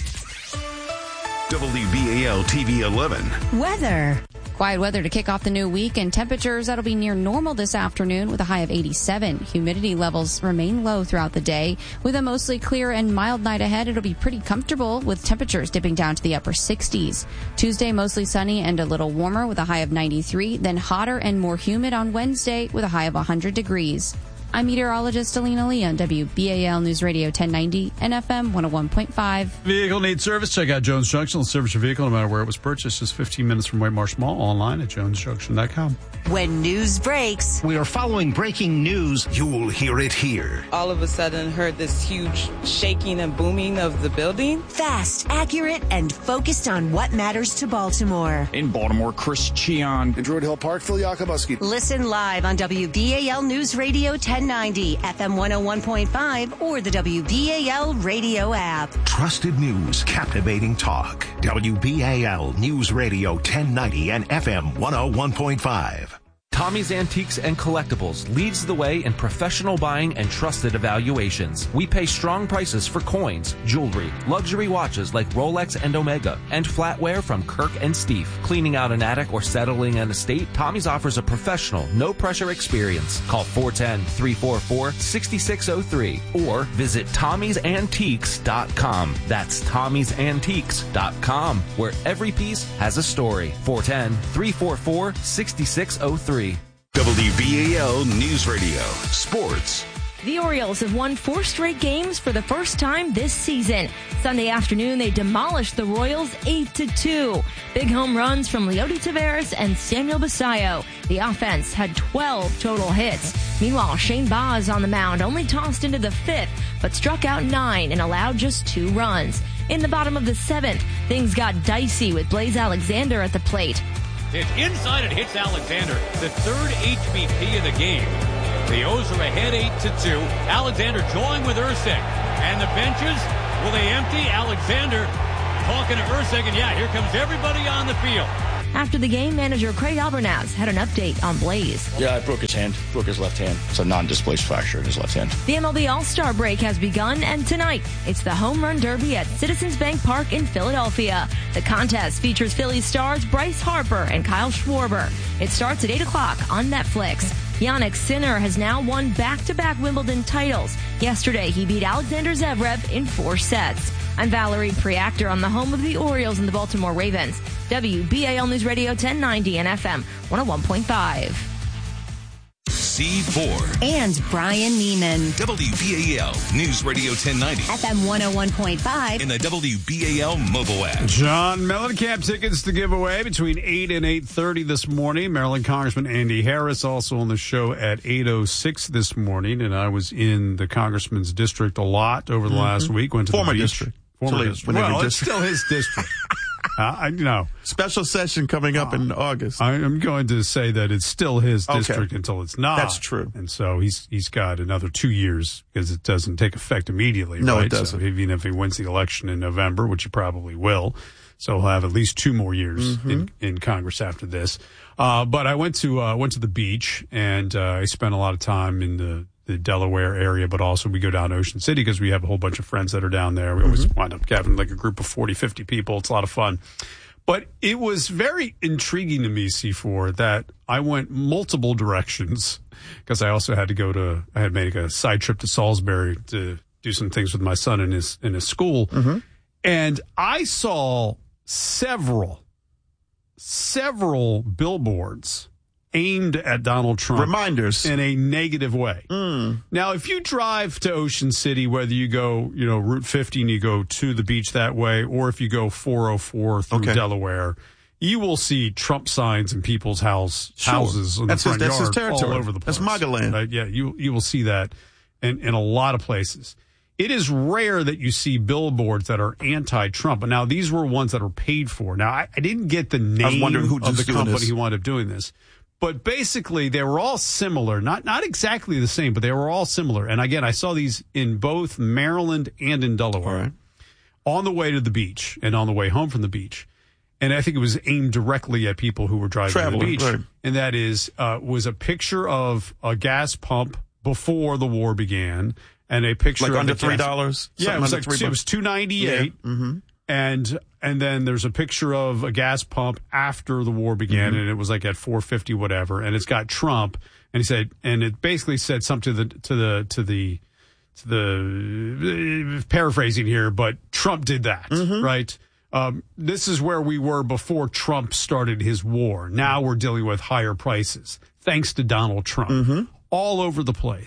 W B A L T V eleven. Weather. Quiet weather to kick off the new week, and temperatures that'll be near normal this afternoon with a high of eighty-seven. Humidity levels remain low throughout the day. With a mostly clear and mild night ahead, it'll be pretty comfortable with temperatures dipping down to the upper sixties. Tuesday, mostly sunny and a little warmer with a high of ninety-three, then hotter and more humid on Wednesday with a high of one hundred degrees. I'm meteorologist Alina Lee on W B A L News Radio ten ninety and F M one oh one point five. Vehicle needs service? Check out Jones Junction. They'll service your vehicle no matter where it was purchased. Just fifteen minutes from White Marsh Mall. Online at jones junction dot com. When news breaks, we are following breaking news. You'll hear it here. All of a sudden heard this huge shaking and booming of the building. Fast, accurate, and focused on what matters to Baltimore. In Baltimore, Chris Cheon. In Druid Hill Park, Phil Yakobuski. Listen live on W B A L News Radio ten ninety, F M one oh one point five, or the W B A L radio app. Trusted news, captivating talk. W B A L News Radio ten ninety and F M one oh one point five. Tommy's Antiques and Collectibles leads the way in professional buying and trusted evaluations. We pay strong prices for coins, jewelry, luxury watches like Rolex and Omega, and flatware from Kirk and Steve. Cleaning out an attic or settling an estate, Tommy's offers a professional, no-pressure experience. Call four one zero, three four four, six six zero three or visit tommys antiques dot com. That's tommys antiques dot com, where every piece has a story. four one zero, three four four, six six zero three. W B A L News Radio, Sports. The Orioles have won four straight games for the first time this season. Sunday afternoon, they demolished the Royals eight to two. Big home runs from Leody Taveras and Samuel Basayo. The offense had twelve total hits. Meanwhile, Shane Baz on the mound only tossed into the fifth, but struck out nine and allowed just two runs. In the bottom of the seventh, things got dicey with Blaze Alexander at the plate. It's inside, it hits Alexander, the third H B P of the game. The O's are ahead eight to two. Alexander joined with Ursek. And the benches, will they empty? Alexander talking to Ursek, and yeah, here comes everybody on the field. After the game, manager Craig Albernaz had an update on Blaze. Yeah, I broke his hand, broke his left hand. It's a non-displaced fracture in his left hand. The M L B All-Star break has begun, and tonight, it's the Home Run Derby at Citizens Bank Park in Philadelphia. The contest features Phillies stars Bryce Harper and Kyle Schwarber. It starts at eight o'clock on Netflix. Yannick Sinner has now won back-to-back Wimbledon titles. Yesterday, he beat Alexander Zverev in four sets. I'm Valerie Preactor on the home of the Orioles and the Baltimore Ravens. W B A L News Radio ten ninety and F M one oh one point five. C four. And Brian Neiman. W B A L News Radio ten ninety. F M one oh one point five. In the W B A L mobile app. John Mellencamp tickets to give away between eight and eight thirty this morning. Maryland Congressman Andy Harris also on the show at eight oh six this morning. And I was in the congressman's district a lot over the mm-hmm. last week. Went to Former the beach. district. Former so district. Well, it's still his district. Uh, I you know special session coming up uh, in August. I am going to say that it's still his district okay. until it's not. That's true. And so he's he's got another two years because it doesn't take effect immediately. No, right? it doesn't. So even if he wins the election in November, which he probably will, so he'll have at least two more years mm-hmm. in, in Congress after this. Uh, but I went to uh, went to the beach and uh, I spent a lot of time in the. the Delaware area, but also we go down to Ocean City because we have a whole bunch of friends that are down there. We always mm-hmm. wind up having like a group of forty, fifty people. It's a lot of fun. But it was very intriguing to me, C four, that I went multiple directions because I also had to go to, I had made a side trip to Salisbury to do some things with my son in his, in his school. Mm-hmm. And I saw several, several billboards aimed at Donald Trump. Reminders. In a negative way. Mm. Now, if you drive to Ocean City, whether you go, you know, Route fifty and you go to the beach that way, or if you go four oh four through okay. Delaware, you will see Trump signs in people's house sure. houses in that's the front his, that's yard his territory. all over the place. That's MAGA land. Right? Yeah, you you will see that in, in a lot of places. It is rare that you see billboards that are anti-Trump. But now these were ones that are paid for. Now, I, I didn't get the name I was wondering who of the company this. who wound up doing this. But basically, they were all similar. Not not exactly the same, but they were all similar. And again, I saw these in both Maryland and in Delaware right. on the way to the beach and on the way home from the beach. And I think it was aimed directly at people who were driving Traveling, to the beach. Right. And that is, uh, was a picture of a gas pump before the war began and a picture like of under the three gas- dollars. Yeah, it was like it was two ninety-eight. Yeah. Mm-hmm. And and then there's a picture of a gas pump after the war began, mm-hmm. and it was like at four fifty whatever, and it's got Trump, and he said, and it basically said something to the to the to the to the paraphrasing here, but Trump did that, mm-hmm. right? Um, this is where we were before Trump started his war. Now we're dealing with higher prices thanks to Donald Trump, mm-hmm. all over the place.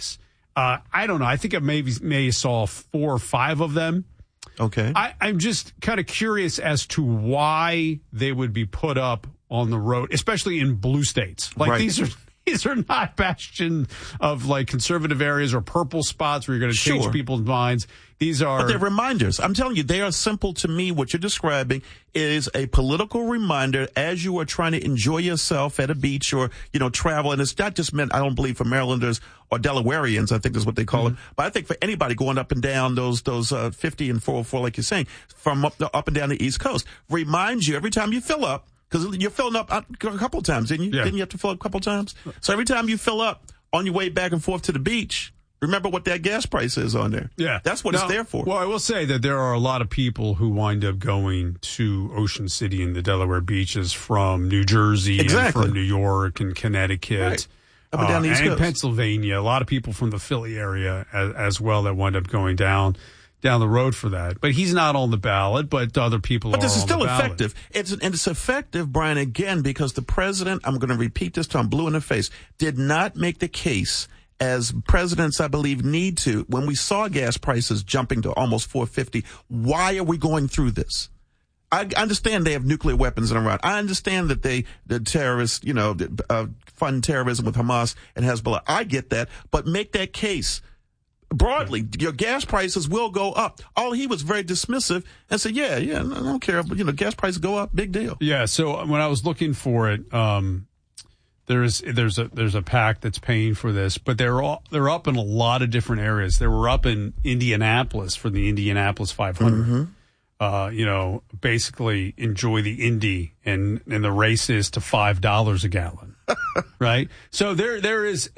Uh, I don't know. I think I maybe maybe saw four or five of them. Okay. I, I'm just kind of curious as to why they would be put up on the road, especially in blue states. Like Right. these are these are not bastion of like conservative areas or purple spots where you're going to change Sure. people's minds. These are But they're reminders. I'm telling you, they are simple to me. What you're describing is a political reminder as you are trying to enjoy yourself at a beach or, you know, travel. And it's not just meant, I don't believe, for Marylanders or Delawareans, I think is what they call Mm-hmm. it. But I think for anybody going up and down those, those, uh, fifty and four oh four, like you're saying, from up, up and down the East Coast, reminds you every time you fill up, because you're filling up a couple of times, didn't you? Yeah. Didn't you have to fill up a couple of times? So every time you fill up on your way back and forth to the beach, remember what that gas price is on there. Yeah. That's what Now, it's there for. Well, I will say that there are a lot of people who wind up going to Ocean City and the Delaware beaches from New Jersey Exactly. and from New York and Connecticut. Right. Up and down the East and Coast. Pennsylvania. A lot of people from the Philly area as, as well that wind up going down down the road for that. But he's not on the ballot, but other people But are this is on still the ballot. effective. It's and it's effective, Brian, again, because the president, I'm going to repeat this till I'm blue in the face, did not make the case as presidents, I believe, need to. When we saw gas prices jumping to almost four fifty, why are we going through this? I understand they have nuclear weapons in Iran. I understand that they, the terrorists, you know, uh, fund terrorism with Hamas and Hezbollah. I get that, but make that case broadly. Your gas prices will go up. All he was very dismissive and said, yeah, yeah, I don't care. But, you know, gas prices go up, big deal. Yeah. So when I was looking for it, um, there's there's a there's a PAC that's paying for this, but they're all they're up in a lot of different areas. They were up in Indianapolis for the Indianapolis five hundred. Mm-hmm. Uh, you know, basically enjoy the Indy, and and the race is to five dollars a gallon, right? So there there is